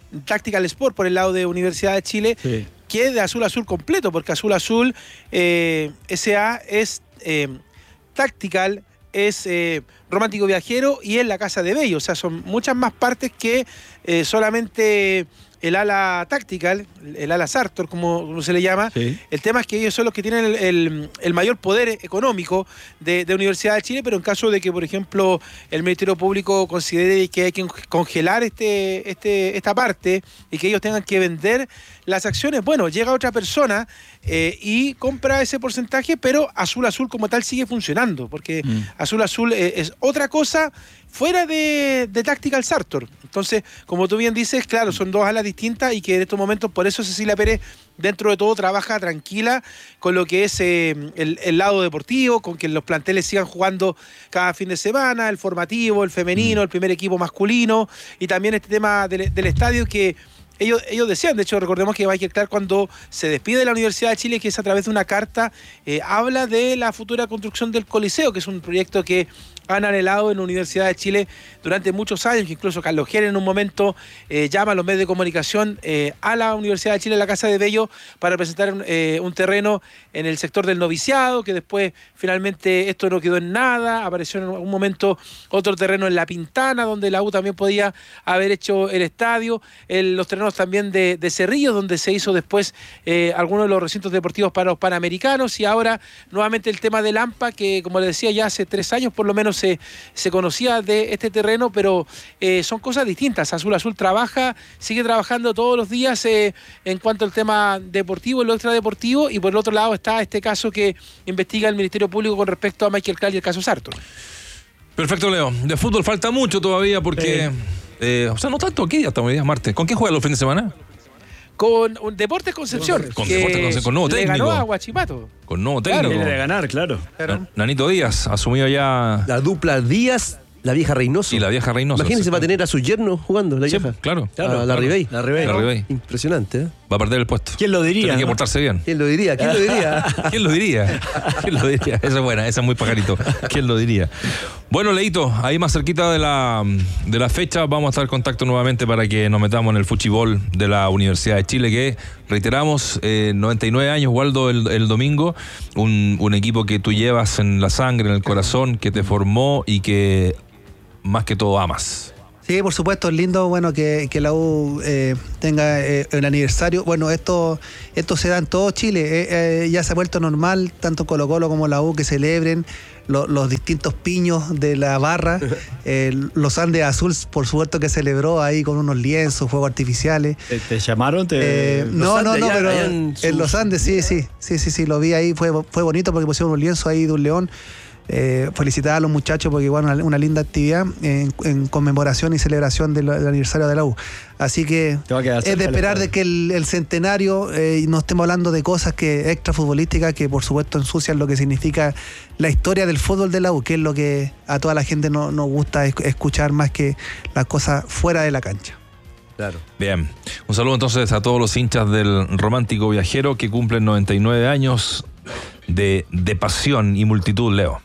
Tactical Sport por el lado de Universidad de Chile, Sí. que de Azul Azul completo, porque Azul Azul eh, S A es eh, Tactical, es eh, Romántico Viajero y es la Casa de Bello. O sea, son muchas más partes que eh, solamente el ala Tactical, el ala Sartor, como, como se le llama. Sí. El tema es que ellos son los que tienen el, el, el mayor poder económico de, de Universidad de Chile, pero en caso de que, por ejemplo, el Ministerio Público considere que hay que congelar este, este, esta parte y que ellos tengan que vender las acciones, bueno, llega otra persona eh, y compra ese porcentaje, pero Azul Azul como tal sigue funcionando, porque Mm. Azul Azul eh, es otra cosa fuera de, de Tactical Sartor. Entonces, como tú bien dices, claro, son dos alas distintas y que en estos momentos, por eso Cecilia Pérez, dentro de todo, trabaja tranquila con lo que es eh, el, el lado deportivo, con que los planteles sigan jugando cada fin de semana, el formativo, el femenino, el primer equipo masculino, y también este tema del, del estadio que Ellos, ellos decían, de hecho, recordemos que Michael Clark, cuando se despide de la Universidad de Chile, que es a través de una carta, eh, habla de la futura construcción del Coliseo, que es un proyecto que han anhelado en la Universidad de Chile durante muchos años, que incluso Carlos Jerez en un momento eh, llama a los medios de comunicación eh, a la Universidad de Chile, a la Casa de Bello, para presentar eh, un terreno en el sector del noviciado, que después finalmente esto no quedó en nada, apareció en un momento otro terreno en La Pintana, donde la U también podía haber hecho el estadio, el, los terrenos también de, de Cerrillos, donde se hizo después eh, algunos de los recintos deportivos para los Panamericanos, y ahora nuevamente el tema del AMPA, que como les decía ya hace tres años por lo menos se, se conocía de este terreno, pero eh, son cosas distintas. Azul Azul trabaja, sigue trabajando todos los días eh, en cuanto al tema deportivo y lo extradeportivo, y por el otro lado está este caso que investiga el Ministerio Público con respecto a Michael Clark y el caso Sartor. Perfecto, Leo. De fútbol falta mucho todavía porque... Sí. Eh, o sea, no tanto, ¿qué día estamos? Hoy día es martes. ¿Con quién juega los fines de semana? Con un Deportes Concepción. Con que Deportes Concepción, con nuevo le técnico. ganó a Huachipato. Con nuevo Claro. técnico. Viene de ganar, claro. Na- Nanito Díaz asumió ya... La dupla Díaz, la vieja Reynoso. Y la vieja Reynoso. Imagínense, va a tener a su yerno jugando, la Sí, vieja. claro. A la claro. Ribey. La Ribey. La Ribey. Impresionante, ¿eh? Va a perder el puesto. ¿Quién lo diría? Tiene que no? portarse bien. ¿Quién lo diría? ¿Quién lo diría? ¿Quién lo diría? ¿Quién lo diría? Esa es buena, esa es muy pajarito. ¿Quién lo diría? Bueno, Leito, ahí más cerquita de la, de la fecha vamos a estar en contacto nuevamente para que nos metamos en el fuchibol de la Universidad de Chile, que reiteramos, eh, noventa y nueve años, Waldo, el, el domingo, un, un equipo que tú llevas en la sangre, en el corazón, que te formó y que más que todo amas. Sí, por supuesto, es lindo, bueno, que, que la U eh, tenga eh, el aniversario. Bueno, esto esto se da en todo Chile, eh, eh, ya se ha vuelto normal, tanto Colo Colo como la U, que celebren lo, los distintos piños de la barra. Eh, los Andes Azul, por supuesto que celebró ahí con unos lienzos, fuegos artificiales. ¿Te, te llamaron? Te... Eh, no, no, Andes, no, allá- pero allá en, en Los sus- Andes, sí, sí, sí, sí, sí, lo vi ahí, fue, fue bonito porque pusieron un lienzo ahí de un león. Eh, felicitar a los muchachos porque igual una, una linda actividad en, en conmemoración y celebración del, del aniversario de la U. Así que Te va a quedar es cerca de el esperar estadio. de que el, el centenario eh, no estemos hablando de cosas que extra futbolísticas que por supuesto ensucian lo que significa la historia del fútbol de la U, que es lo que a toda la gente no, nos gusta es- escuchar más que las cosas fuera de la cancha. Claro. Bien, un saludo entonces a todos los hinchas del Romántico Viajero que cumplen noventa y nueve años de, de pasión y multitud, Leo.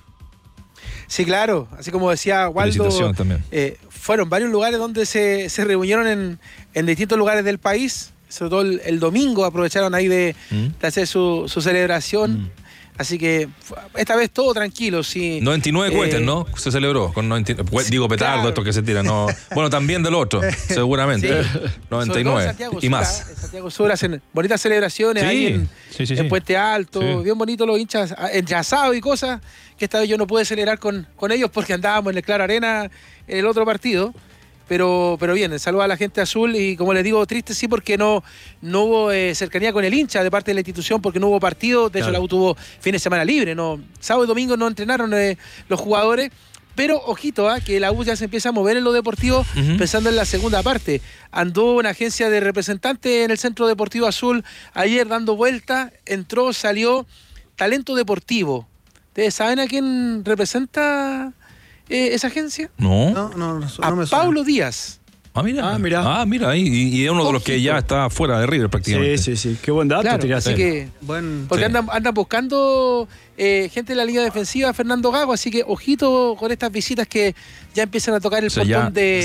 Sí, claro, así como decía Waldo, Felicitaciones también. eh, fueron varios lugares donde se, se reunieron en, en distintos lugares del país, sobre todo el, el domingo aprovecharon ahí de, ¿Mm? de hacer su, su celebración, así que fu- esta vez todo tranquilo, sí. noventa y nueve Eh, cohetes, ¿no? Se celebró con noventa y nueve, digo petardo, claro. estos que se tiran, no. Bueno, también del otro, seguramente. Sí. noventa y Sobre todo en nueve Santiago y Sur, más. ah, en Santiago Sur hacen bonitas celebraciones Sí, ahí en, sí, sí, en sí. Puente Alto, Sí. bien bonito los hinchas, ah, enlazados y cosas, que esta vez yo no pude celebrar con, con ellos porque andábamos en el Claro Arena en el otro partido. Pero, pero bien, saludo a la gente azul y como les digo, triste sí porque no, no hubo eh, cercanía con el hincha de parte de la institución porque no hubo partido, de hecho Claro. la U tuvo fin de semana libre, no, sábado y domingo no entrenaron eh, los jugadores, pero ojito, ah, que la U ya se empieza a mover en lo deportivo Ujú. pensando en la segunda parte. Andó una agencia de representantes en el Centro Deportivo Azul ayer dando vuelta, entró, salió Talento Deportivo. ¿Ustedes saben a quién representa eh, esa agencia? No. No, no, no, A no me suena. Paulo Díaz. Ah, mira. Ah, mira. Ah, mira, ahí. Y, y es uno de los que Ojito. ya está fuera de River prácticamente. Sí, sí, sí. Qué buen dato Claro, tiraste. así que Buen, porque Sí. andan, andan buscando eh, gente de la línea defensiva, Fernando Gago, así que ojito con estas visitas que ya empiezan a tocar el O sea, portón ya- de,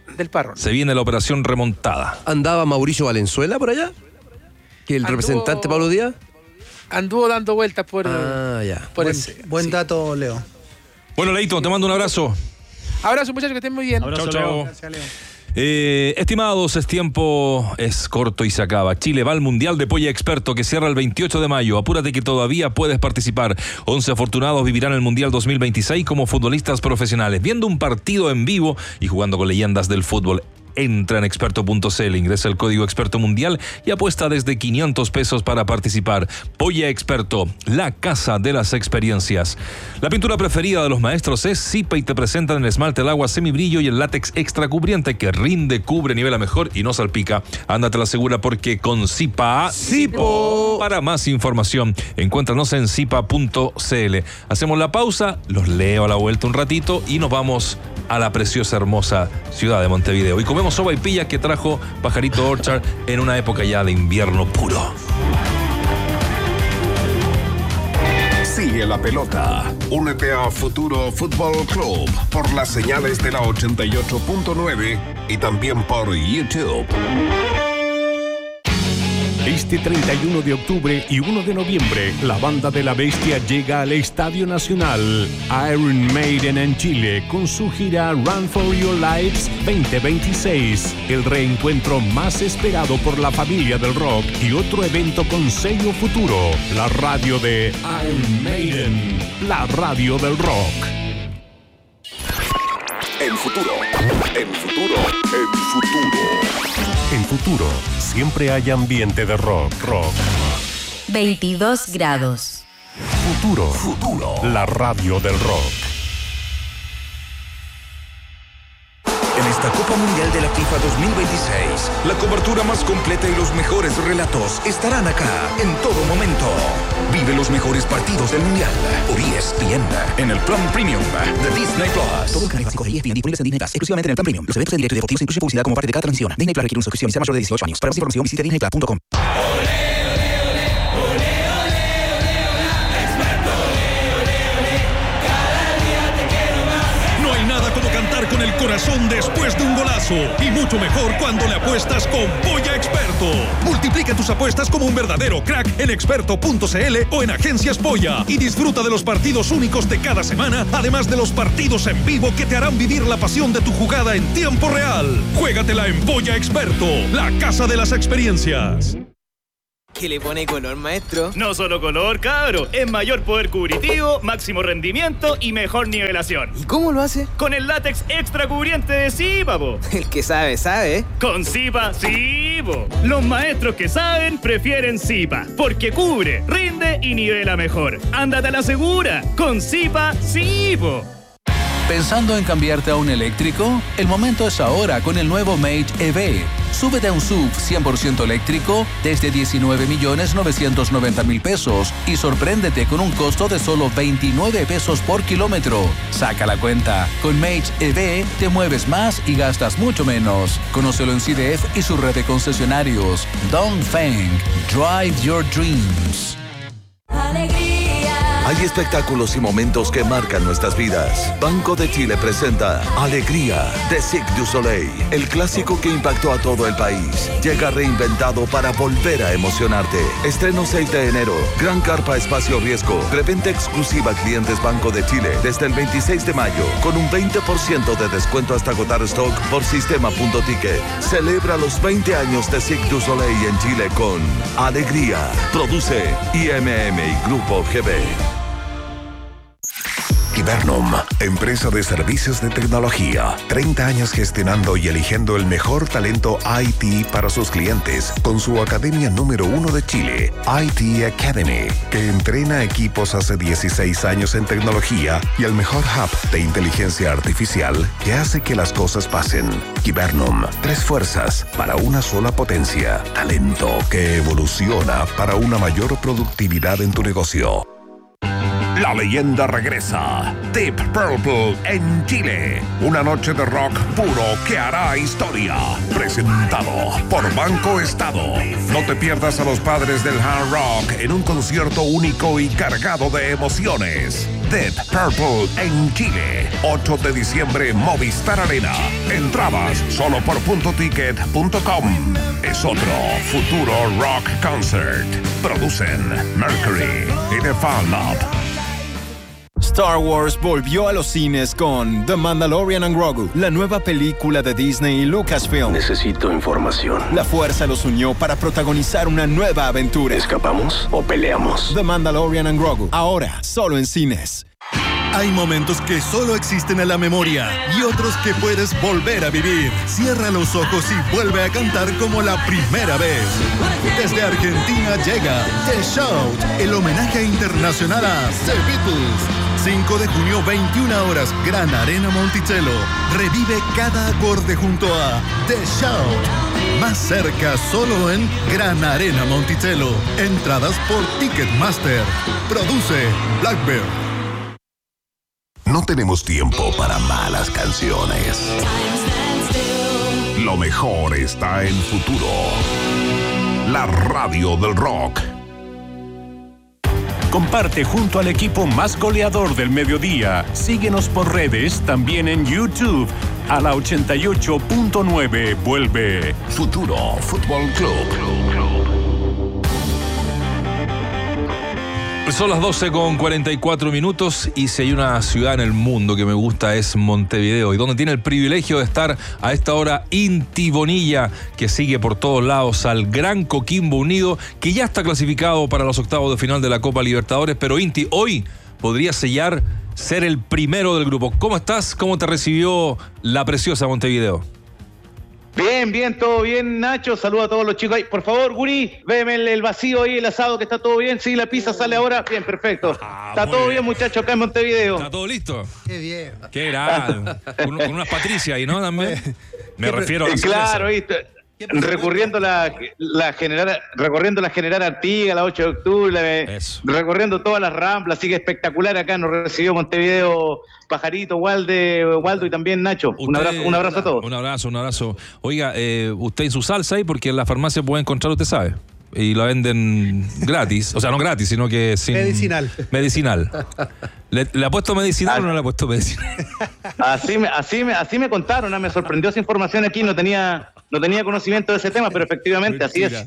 del Parrón. Se viene la operación remontada. ¿Andaba Mauricio Valenzuela por allá? ¿Que el Anduvo- representante Pablo Díaz? Anduvo dando vueltas por, Ah, ya. por Buen, ese. buen sí. dato, Leo. Bueno, Leito, te mando un abrazo. Abrazo, muchachos, que estén muy bien. Abrazo, Chao, chao. Leo. Gracias, Leo. Eh, estimados, es tiempo, es corto y se acaba. Chile va al Mundial de Polla Experto que cierra el veintiocho de mayo. Apúrate que todavía puedes participar. once afortunados vivirán el Mundial dos mil veintiséis como futbolistas profesionales, viendo un partido en vivo y jugando con leyendas del fútbol. Entra en experto punto c l, ingresa el código Experto Mundial y apuesta desde quinientos pesos para participar. Polla Experto, la casa de las experiencias. La pintura preferida de los maestros es Zipa y te presentan el esmalte al agua semibrillo y el látex extra cubriente que rinde, cubre, nivela mejor y no salpica. Ándate la segura porque con Zipa... ¡Zipo! Para más información, encuéntranos en zipa punto c l. Hacemos la pausa, los leo a la vuelta un ratito y nos vamos a la preciosa, hermosa ciudad de Montevideo. Y comemos sopaipillas que trajo Pajarito Orchard en una época ya de invierno puro. Sigue la pelota. Únete a Futuro Fútbol Club por las señales de la ochenta y ocho punto nueve y también por YouTube. Este treinta y uno de octubre y uno de noviembre, la Banda de la Bestia llega al Estadio Nacional Iron Maiden en Chile con su gira Run for Your Lives veinte veintiséis, el reencuentro más esperado por la familia del rock y otro evento con sello Futuro, la radio de Iron Maiden, la radio del rock. En Futuro, en Futuro, en Futuro. En Futuro, siempre hay ambiente de rock, rock. veintidós grados. Futuro, Futuro. la radio del rock. En esta Copa Mundial de la FIFA dos mil veintiséis, la cobertura más completa y los mejores relatos estarán acá en todo momento. Vive los mejores partidos del Mundial por E S P N en el plan premium de Disney Plus. Todo el canal básico de E S P N disponibles en Disney Plus, exclusivamente en el plan premium. Los eventos en directo y deportivos incluyen publicidad como parte de cada transmisión. Disney Plus requiere una suscripción y sea mayor de dieciocho años. Para más información visite disney plus punto com. No hay nada como cantar con el corazón después de un golazo. Y mucho mejor cuando le apuestas con Polla Experto. Multiplica tus apuestas como un verdadero crack en experto punto c l o en Agencias Polla. Y disfruta de los partidos únicos de cada semana, además de los partidos en vivo que te harán vivir la pasión de tu jugada en tiempo real. Juégatela en Polla Experto, la casa de las experiencias. ¿Qué le pone color, maestro? No solo color, cabro. Es mayor poder cubritivo, máximo rendimiento y mejor nivelación. ¿Y cómo lo hace? Con el látex extra cubriente de Zipa, po. El que sabe, sabe. Con Zipa, sí, po. Los maestros que saben prefieren Zipa, porque cubre, rinde y nivela mejor. Ándate a la segura. Con Zipa, sí, po. ¿Pensando en cambiarte a un eléctrico? El momento es ahora con el nuevo Mage E V. Súbete a un S U V cien por ciento eléctrico desde diecinueve millones novecientos noventa mil pesos y sorpréndete con un costo de solo veintinueve pesos por kilómetro. Saca la cuenta. Con Mage E V te mueves más y gastas mucho menos. Conócelo en C D F y su red de concesionarios. Dongfeng. Drive your dreams. Hay espectáculos y momentos que marcan nuestras vidas. Banco de Chile presenta Alegría de Cirque du Soleil, el clásico que impactó a todo el país. Llega reinventado para volver a emocionarte. Estreno seis de enero. Gran carpa espacio riesgo. Preventa exclusiva a clientes Banco de Chile desde el veintiséis de mayo con un veinte por ciento de descuento hasta agotar stock por sistema punto ticket. Celebra los veinte años de Cirque du Soleil en Chile con Alegría. Produce I M M y Grupo G B. Hibernum, empresa de servicios de tecnología. treinta años gestionando y eligiendo el mejor talento I T para sus clientes con su academia número uno de Chile, I T Academy, que entrena equipos hace dieciséis años en tecnología y el mejor hub de inteligencia artificial que hace que las cosas pasen. Hibernum, tres fuerzas para una sola potencia. Talento que evoluciona para una mayor productividad en tu negocio. La leyenda regresa. Deep Purple en Chile. Una noche de rock puro que hará historia. Presentado por Banco Estado. No te pierdas a los padres del hard rock en un concierto único y cargado de emociones. Deep Purple en Chile. ocho de diciembre, Movistar Arena. Entradas solo por punto ticket punto com. Es otro futuro rock concert. Producen Mercury y The Fan Lab. Star Wars volvió a los cines con The Mandalorian and Grogu, la nueva película de Disney y Lucasfilm. Necesito información. La fuerza los unió para protagonizar una nueva aventura. ¿Escapamos o peleamos? The Mandalorian and Grogu, ahora solo en cines. Hay momentos que solo existen en la memoria y otros que puedes volver a vivir. Cierra los ojos y vuelve a cantar como la primera vez. Desde Argentina llega The Shout, el homenaje internacional a The Beatles. cinco de junio, veintiuna horas, Gran Arena Monticello. Revive cada acorde junto a The Shout. Más cerca solo en Gran Arena Monticello. Entradas por Ticketmaster. Produce Blackbird. No tenemos tiempo para malas canciones. Lo mejor está en Futuro. La radio del rock. Comparte junto al equipo más goleador del mediodía. Síguenos por redes, también en YouTube. A la ochenta y ocho punto nueve vuelve Futuro Fútbol Club. Son las doce con cuarenta y cuatro minutos y si hay una ciudad en el mundo que me gusta es Montevideo y donde tiene el privilegio de estar a esta hora Inti Bonilla, que sigue por todos lados al gran Coquimbo Unido, que ya está clasificado para los octavos de final de la Copa Libertadores, pero Inti hoy podría sellar ser el primero del grupo. ¿Cómo estás? ¿Cómo te recibió la preciosa Montevideo? Bien, bien, todo bien, Nacho. Saludo a todos los chicos ahí. Por favor, Guri, véeme el, el vacío ahí, el asado, que está todo bien. Sí, la pizza sale ahora. Bien, perfecto. Ah, está todo bien, bien muchachos, acá en Montevideo. ¿Está todo listo? Qué bien. Qué grande. con, con unas Patricia ahí, ¿no? También. Me refiero a la Claro, ¿viste? Recorriendo la, la general, recorriendo la General Artigas, la ocho de octubre, la, recorriendo todas las ramplas, así que espectacular acá nos recibió Montevideo, Pajarito, Walde, Waldo y también Nacho. Usted, un abrazo, un abrazo a todos. Un abrazo, un abrazo. Oiga, eh, usted en su salsa ahí, porque en la farmacia puede encontrar, usted sabe. Y la venden gratis, o sea, no gratis, sino que sin... Medicinal. Medicinal. ¿Le, ¿Le ha puesto medicinal ah, o no le ha puesto medicinal? Así me, así me, así me contaron, ¿no? Me sorprendió esa información aquí, no tenía, no tenía conocimiento de ese tema, pero efectivamente así es.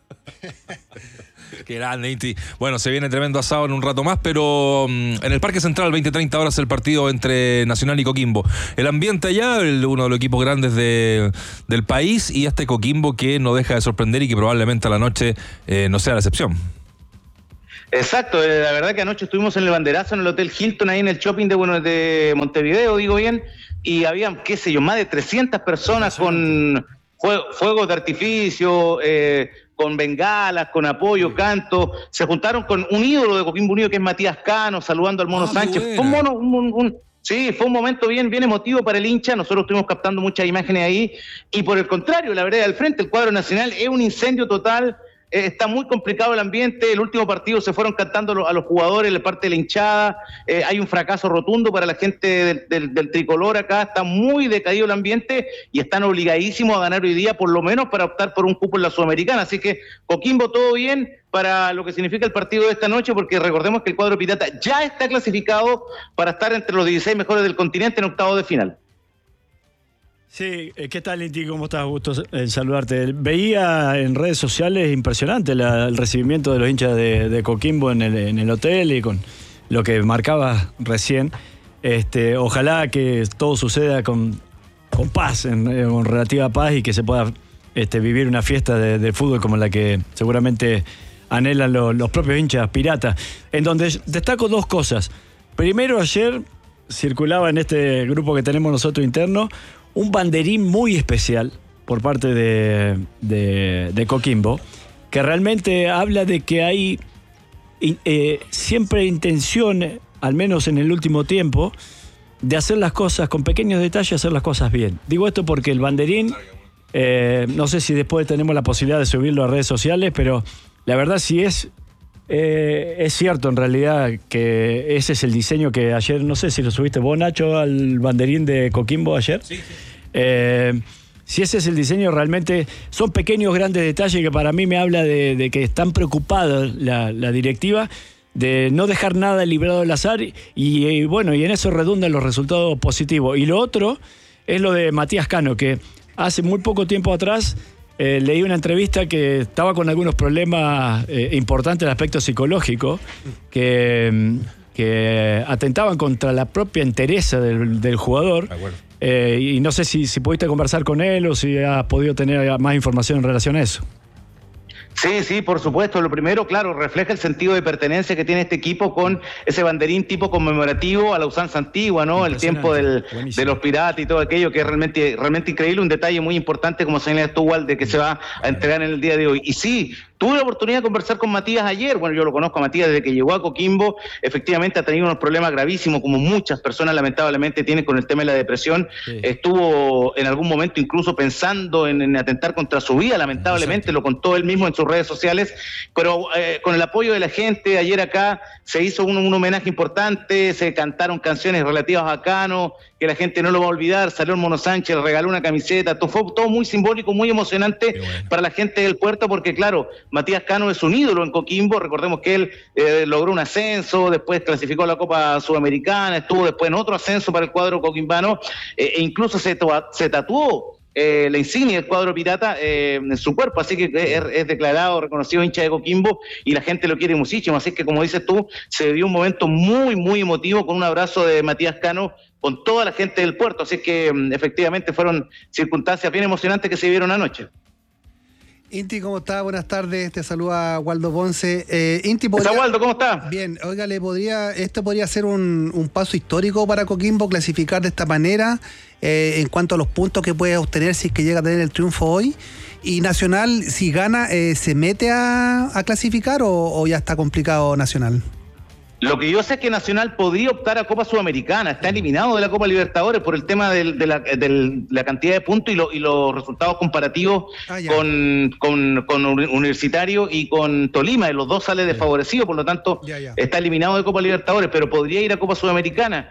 Qué grande, Inti. Bueno, se viene tremendo asado en un rato más, pero um, en el Parque Central, veinte treinta horas, el partido entre Nacional y Coquimbo. El ambiente allá, el, uno de los equipos grandes de, del país, y este Coquimbo que no deja de sorprender y que probablemente a la noche eh, no sea la excepción. Exacto, eh, la verdad que anoche estuvimos en el banderazo en el Hotel Hilton, ahí en el shopping de, bueno, de Montevideo, digo bien, y habían, qué sé yo, más de trescientas personas con fue, fuegos de artificio, eh, con bengalas, con apoyo, canto. Se juntaron con un ídolo de Coquimbo Unido que es Matías Cano, saludando al Mono ah, Sánchez. Fue un mono, un, un, un, sí, fue un momento bien, bien emotivo para el hincha. Nosotros estuvimos captando muchas imágenes ahí. Y por el contrario, la vereda del frente, el cuadro nacional, es un incendio total. Eh, está muy complicado el ambiente. El último partido se fueron cantando a los jugadores, la parte de la hinchada. Eh, hay un fracaso rotundo para la gente del, del, del tricolor acá. Está muy decaído el ambiente y están obligadísimos a ganar hoy día, por lo menos para optar por un cupo en la Sudamericana. Así que Coquimbo, todo bien para lo que significa el partido de esta noche, porque recordemos que el cuadro pirata ya está clasificado para estar entre los dieciséis mejores del continente en octavos de final. Sí, ¿qué tal, Inti? ¿Cómo estás? Gusto en saludarte. Veía en redes sociales impresionante la, el recibimiento de los hinchas de, de Coquimbo en el, en el hotel y con lo que marcabas recién. Este, ojalá que todo suceda con, con paz, en, con relativa paz, y que se pueda este, vivir una fiesta de, de fútbol como la que seguramente anhelan lo, los propios hinchas piratas. En donde destaco dos cosas. Primero, ayer circulaba en este grupo que tenemos nosotros interno un banderín muy especial por parte de, de, de Coquimbo, que realmente habla de que hay eh, siempre intención, al menos en el último tiempo, de hacer las cosas con pequeños detalles, hacer las cosas bien. Digo esto porque el banderín, eh, no sé si después tenemos la posibilidad de subirlo a redes sociales, pero la verdad, si es Eh, es cierto en realidad que ese es el diseño que ayer, no sé si lo subiste vos, Nacho, al banderín de Coquimbo ayer. Sí, sí. Eh, si ese es el diseño, realmente son pequeños grandes detalles que para mí me habla de, de que están preocupados la, la directiva de no dejar nada librado al azar y, y bueno, y en eso redundan los resultados positivos. Y lo otro es lo de Matías Cano, que hace muy poco tiempo atrás Eh, leí una entrevista que estaba con algunos problemas eh, importantes en el aspecto psicológico que, que atentaban contra la propia entereza del, del jugador. Eh, y no sé si, si pudiste conversar con él o si has podido tener más información en relación a eso. Sí, sí, por supuesto. Lo primero, claro, refleja el sentido de pertenencia que tiene este equipo con ese banderín tipo conmemorativo a la usanza antigua, ¿no? El tiempo del, de los piratas y todo aquello, que es realmente, realmente increíble. Un detalle muy importante, como señala tú, Wal, de que se va a entregar en el día de hoy. Y sí, tuve la oportunidad de conversar con Matías ayer. Bueno, yo lo conozco a Matías desde que llegó a Coquimbo. Efectivamente ha tenido unos problemas gravísimos, como muchas personas lamentablemente tienen con el tema de la depresión. Sí. Estuvo en algún momento incluso pensando en, en atentar contra su vida, lamentablemente. Exacto. Lo contó él mismo en sus redes sociales. Pero eh, con el apoyo de la gente, ayer acá se hizo un, un homenaje importante, se cantaron canciones relativas a Cano, que la gente no lo va a olvidar. Salió el Mono Sánchez, le regaló una camiseta. Todo fue todo muy simbólico, muy emocionante bueno. para la gente del puerto, porque claro, Matías Cano es un ídolo en Coquimbo. Recordemos que él eh, logró un ascenso, después clasificó a la Copa Sudamericana, estuvo después en otro ascenso para el cuadro coquimbano, eh, e incluso se, se tatuó eh, la insignia del cuadro pirata eh, en su cuerpo, así que es, es declarado, reconocido hincha de Coquimbo y la gente lo quiere muchísimo. Así que, como dices tú, se dio un momento muy, muy emotivo con un abrazo de Matías Cano con toda la gente del puerto. Así que efectivamente fueron circunstancias bien emocionantes que se vieron anoche. Inti, ¿cómo está? Buenas tardes, te saluda Waldo Ponce. Eh, Inti, ¿podría... ¿Está Waldo? ¿Cómo está? Bien, oiga, le podría, esto podría ser un, un paso histórico para Coquimbo, clasificar de esta manera eh, en cuanto a los puntos que puede obtener si es que llega a tener el triunfo hoy. Y Nacional, si gana, eh, ¿se mete a, a clasificar o, o ya está complicado Nacional? Lo que yo sé es que Nacional podría optar a Copa Sudamericana, está eliminado de la Copa Libertadores por el tema de, de, la, de la cantidad de puntos y, lo, y los resultados comparativos ah, con, con, con Universitario y con Tolima, y los dos sale desfavorecido, por lo tanto ya, ya. está eliminado de Copa Libertadores, pero podría ir a Copa Sudamericana.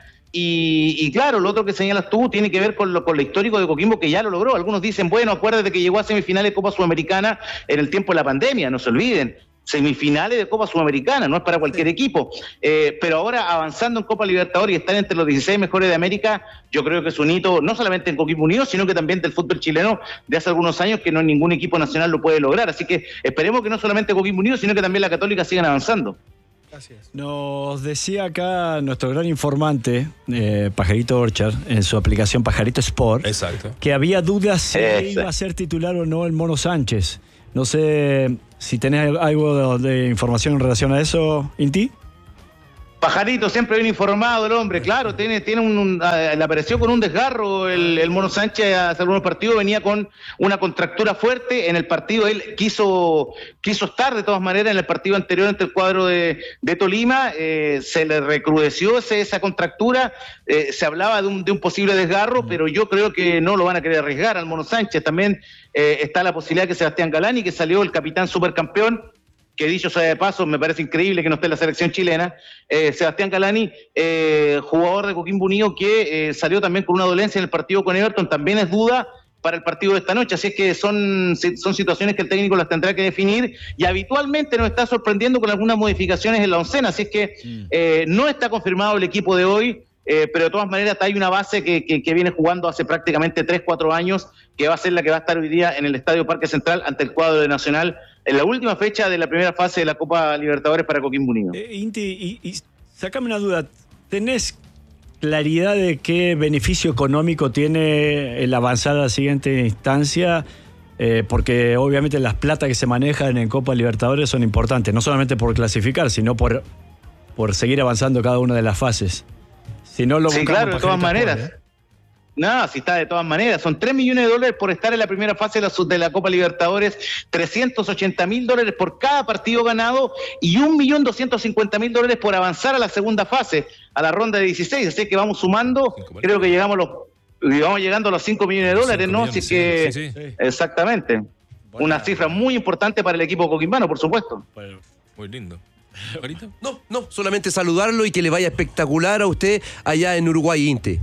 Y, y claro, lo otro que señalas tú tiene que ver con lo, con lo histórico de Coquimbo, que ya lo logró. Algunos dicen, bueno, acuérdate que llegó a semifinales de Copa Sudamericana en el tiempo de la pandemia, no se olviden. Semifinales de Copa Sudamericana, no es para cualquier sí. equipo, eh, pero ahora avanzando en Copa Libertadores y estar entre los dieciséis mejores de América, yo creo que es un hito no solamente en Coquimbo Unido, sino que también del fútbol chileno de hace algunos años, que no ningún equipo nacional lo puede lograr. Así que esperemos que no solamente Coquimbo Unido, sino que también la Católica sigan avanzando. Gracias. Nos decía acá nuestro gran informante, eh, Pajarito Orchard, en su aplicación Pajarito Sport, exacto, que había dudas si Exacto. iba a ser titular o no el Mono Sánchez. No sé si tenés algo de, de información en relación a eso, Inti. Pajarito, siempre bien informado el hombre, claro, tiene, tiene un, un uh, le apareció con un desgarro el, el Mono Sánchez hace algunos partidos, venía con una contractura fuerte en el partido, él quiso quiso estar de todas maneras en el partido anterior ante el cuadro de, de Tolima, eh, se le recrudeció ese, esa contractura, eh, se hablaba de un, de un posible desgarro, pero yo creo que no lo van a querer arriesgar al Mono Sánchez. También eh, está la posibilidad que Sebastián Galani, que salió el capitán supercampeón, que dicho sea de paso, me parece increíble que no esté en la selección chilena, eh, Sebastián Galani, eh, jugador de Coquimbo Unido, que eh, salió también con una dolencia en el partido con Everton, también es duda para el partido de esta noche, así es que son, son situaciones que el técnico las tendrá que definir, y habitualmente nos está sorprendiendo con algunas modificaciones en la oncena, así es que eh, no está confirmado el equipo de hoy, eh, pero de todas maneras hay una base que, que, que viene jugando hace prácticamente tres cuatro años, que va a ser la que va a estar hoy día en el Estadio Parque Central ante el cuadro de Nacional, en la última fecha de la primera fase de la Copa Libertadores para Coquimbo Unido. Eh, Inti, y, y sacame una duda, ¿tenés claridad de qué beneficio económico tiene el avanzar a la siguiente instancia? Eh, porque obviamente las plata que se manejan en Copa Libertadores son importantes, no solamente por clasificar, sino por, por seguir avanzando cada una de las fases. Si no lo sí, claro, de todas maneras. Por, ¿eh? No, si está de todas maneras. Son tres millones de dólares por estar en la primera fase de la, de la Copa Libertadores, trescientos ochenta mil dólares por cada partido ganado y un millón doscientos cincuenta mil dólares por avanzar a la segunda fase, a la ronda de dieciséis. Así que vamos sumando, creo que llegamos, los, vamos llegando a los cinco millones de dólares, ¿no? Millones, así que, sí, sí, sí. Exactamente. Bueno, una cifra muy importante para el equipo coquimbano, por supuesto. Bueno, muy lindo. No, no, solamente saludarlo y que le vaya espectacular a usted allá en Uruguay, Inte.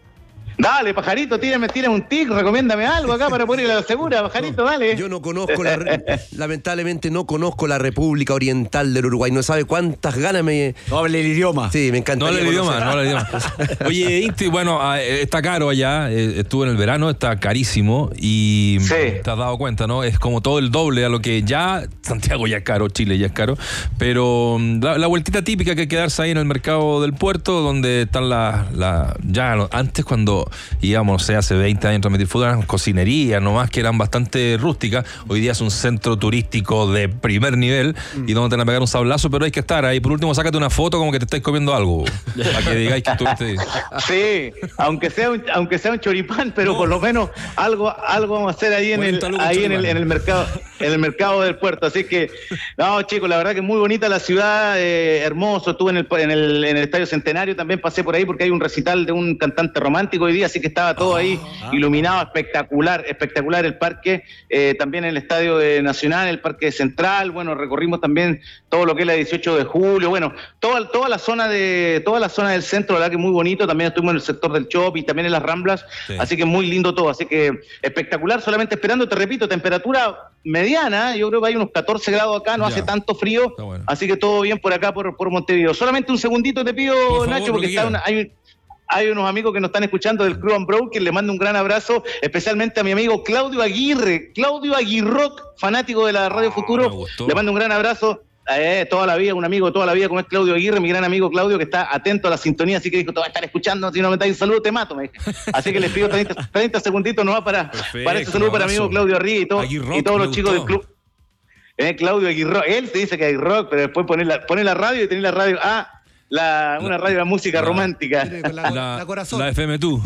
Dale, pajarito, tírame, tírame un tic, recomiéndame algo acá para poner la segura, pajarito, no, dale. Yo no conozco, la, lamentablemente no conozco la República Oriental del Uruguay, no sabe cuántas ganas me... No hable el idioma. Sí, me encanta. No hable el idioma, no hable el idioma. Oye, Inti, bueno, está caro allá, estuvo en el verano, está carísimo y sí. Te has dado cuenta, ¿no? Es como todo el doble a lo que ya, Santiago ya es caro, Chile ya es caro, pero la, la vueltita típica que hay que darse ahí en el mercado del puerto, donde están las, la, ya antes cuando íbamos, no sé, hace veinte años a transmitir fútbol, eran cocinerías nomás que eran bastante rústicas. Hoy día es un centro turístico de primer nivel mm. y donde te van a pegar un sablazo, pero hay que estar ahí. Por último, sácate una foto como que te estáis comiendo algo, para que digáis que estuviste ahí. Sí, aunque sea un, aunque sea un choripán, pero no. por lo menos algo, algo vamos a hacer ahí en el, ahí en el, en el mercado, en el mercado del puerto. Así que, no, chicos, la verdad que es muy bonita la ciudad, eh, hermoso. Estuve en el, en el, en el Estadio Centenario, también pasé por ahí porque hay un recital de un cantante romántico hoy día, así que estaba todo ahí ah, iluminado, espectacular, espectacular el parque, eh, también el Estadio de Nacional, el Parque Central, bueno, recorrimos también todo lo que es la dieciocho de julio, bueno, toda, toda la zona de, toda la zona del centro, la verdad que muy bonito, también estuvimos en el sector del shopping, también en las Ramblas, sí. Así que muy lindo todo, así que espectacular, solamente esperando, te repito, temperatura mediana, yo creo que hay unos catorce grados acá, no ya. Hace tanto frío, bueno. Así que todo bien por acá, por, por Montevideo. Solamente un segundito te pido, favor, Nacho, porque está una, hay un... Hay unos amigos que nos están escuchando del Club Unbroken, le mando un gran abrazo, especialmente a mi amigo Claudio Aguirre, Claudio Aguirroc, fanático de la Radio Futuro, le mando un gran abrazo, eh, toda la vida, un amigo toda la vida como es Claudio Aguirre, mi gran amigo Claudio, que está atento a la sintonía, así que dijo, te va a estar escuchando, si no me dais un saludo te mato, me dijo. Así que les pido treinta, treinta segunditos nomás para, para ese saludo para mi amigo Claudio Arriba y, todo, y todos los chicos del club. Eh, Claudio Aguirre, él se dice que hay rock, pero después pone la, pone la radio y tiene la radio... Ah, La, una radio de música la, romántica. La, la, la corazón. La F M tú.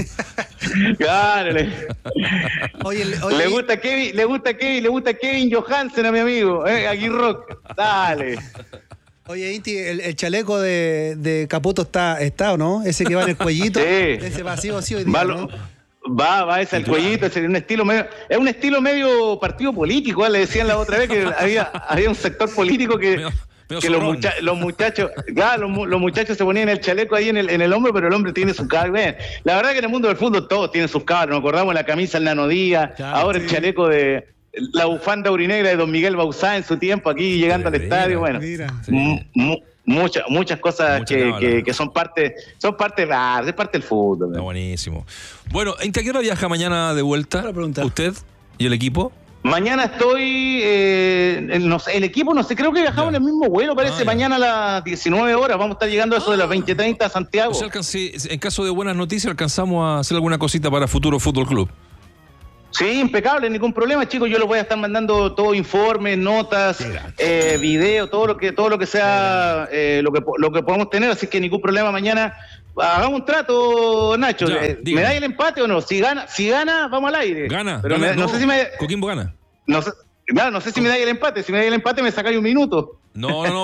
Claro. Le, oye, oye, le gusta Kevin, le gusta Kevin, le gusta Kevin Johansen a mi amigo, eh, Aguirroc. Dale. Oye, Inti, el, el chaleco de, de Caputo está, está, ¿o no? Ese que va en el cuellito. Sí. Ese vacío, sí, hoy día, Valo, ¿no? Va, va ese el cuellito, es un estilo medio, es un estilo medio partido político, ¿eh? Le decían la otra vez que había, había un sector político que... que los, mucha los muchachos, claro, los, los muchachos se ponían el chaleco ahí en el, en el hombro, pero el hombre tiene su cabra. La verdad que en el mundo del fútbol todos tienen sus cabras. Nos acordamos la camisa el Nano Díaz, claro, ahora sí. El chaleco de la bufanda urinegra de Don Miguel Bauzá en su tiempo aquí llegando mira, al estadio. Bueno, sí. muchas muchas cosas Mucha que, que, que son parte son parte de la, es parte del fútbol. Está buenísimo. Bueno, ¿en qué hora viaja mañana de vuelta? ¿Usted y el equipo? Mañana estoy, eh, no sé, el equipo, no sé, creo que viajamos ya. En el mismo vuelo, parece, ah, mañana a las diecinueve horas, vamos a estar llegando a eso ah. de las veinte treinta a Santiago. O sea, alcancé, en caso de buenas noticias, alcanzamos a hacer alguna cosita para Futuro Fútbol Club. Sí, impecable, ningún problema, chicos, yo les voy a estar mandando todo, informes, notas, eh, video, todo lo que todo lo que sea, eh, lo que lo que podamos tener, así que ningún problema mañana. Hagamos un trato, Nacho. Ya, eh, ¿me dais el empate o no? Si gana, si gana, vamos al aire. Gana. Pero gana me, no, no sé si me. Coquimbo gana. No sé, claro, no sé si me dais el empate. Si me dais el empate, me sacáis un minuto. No, no, no.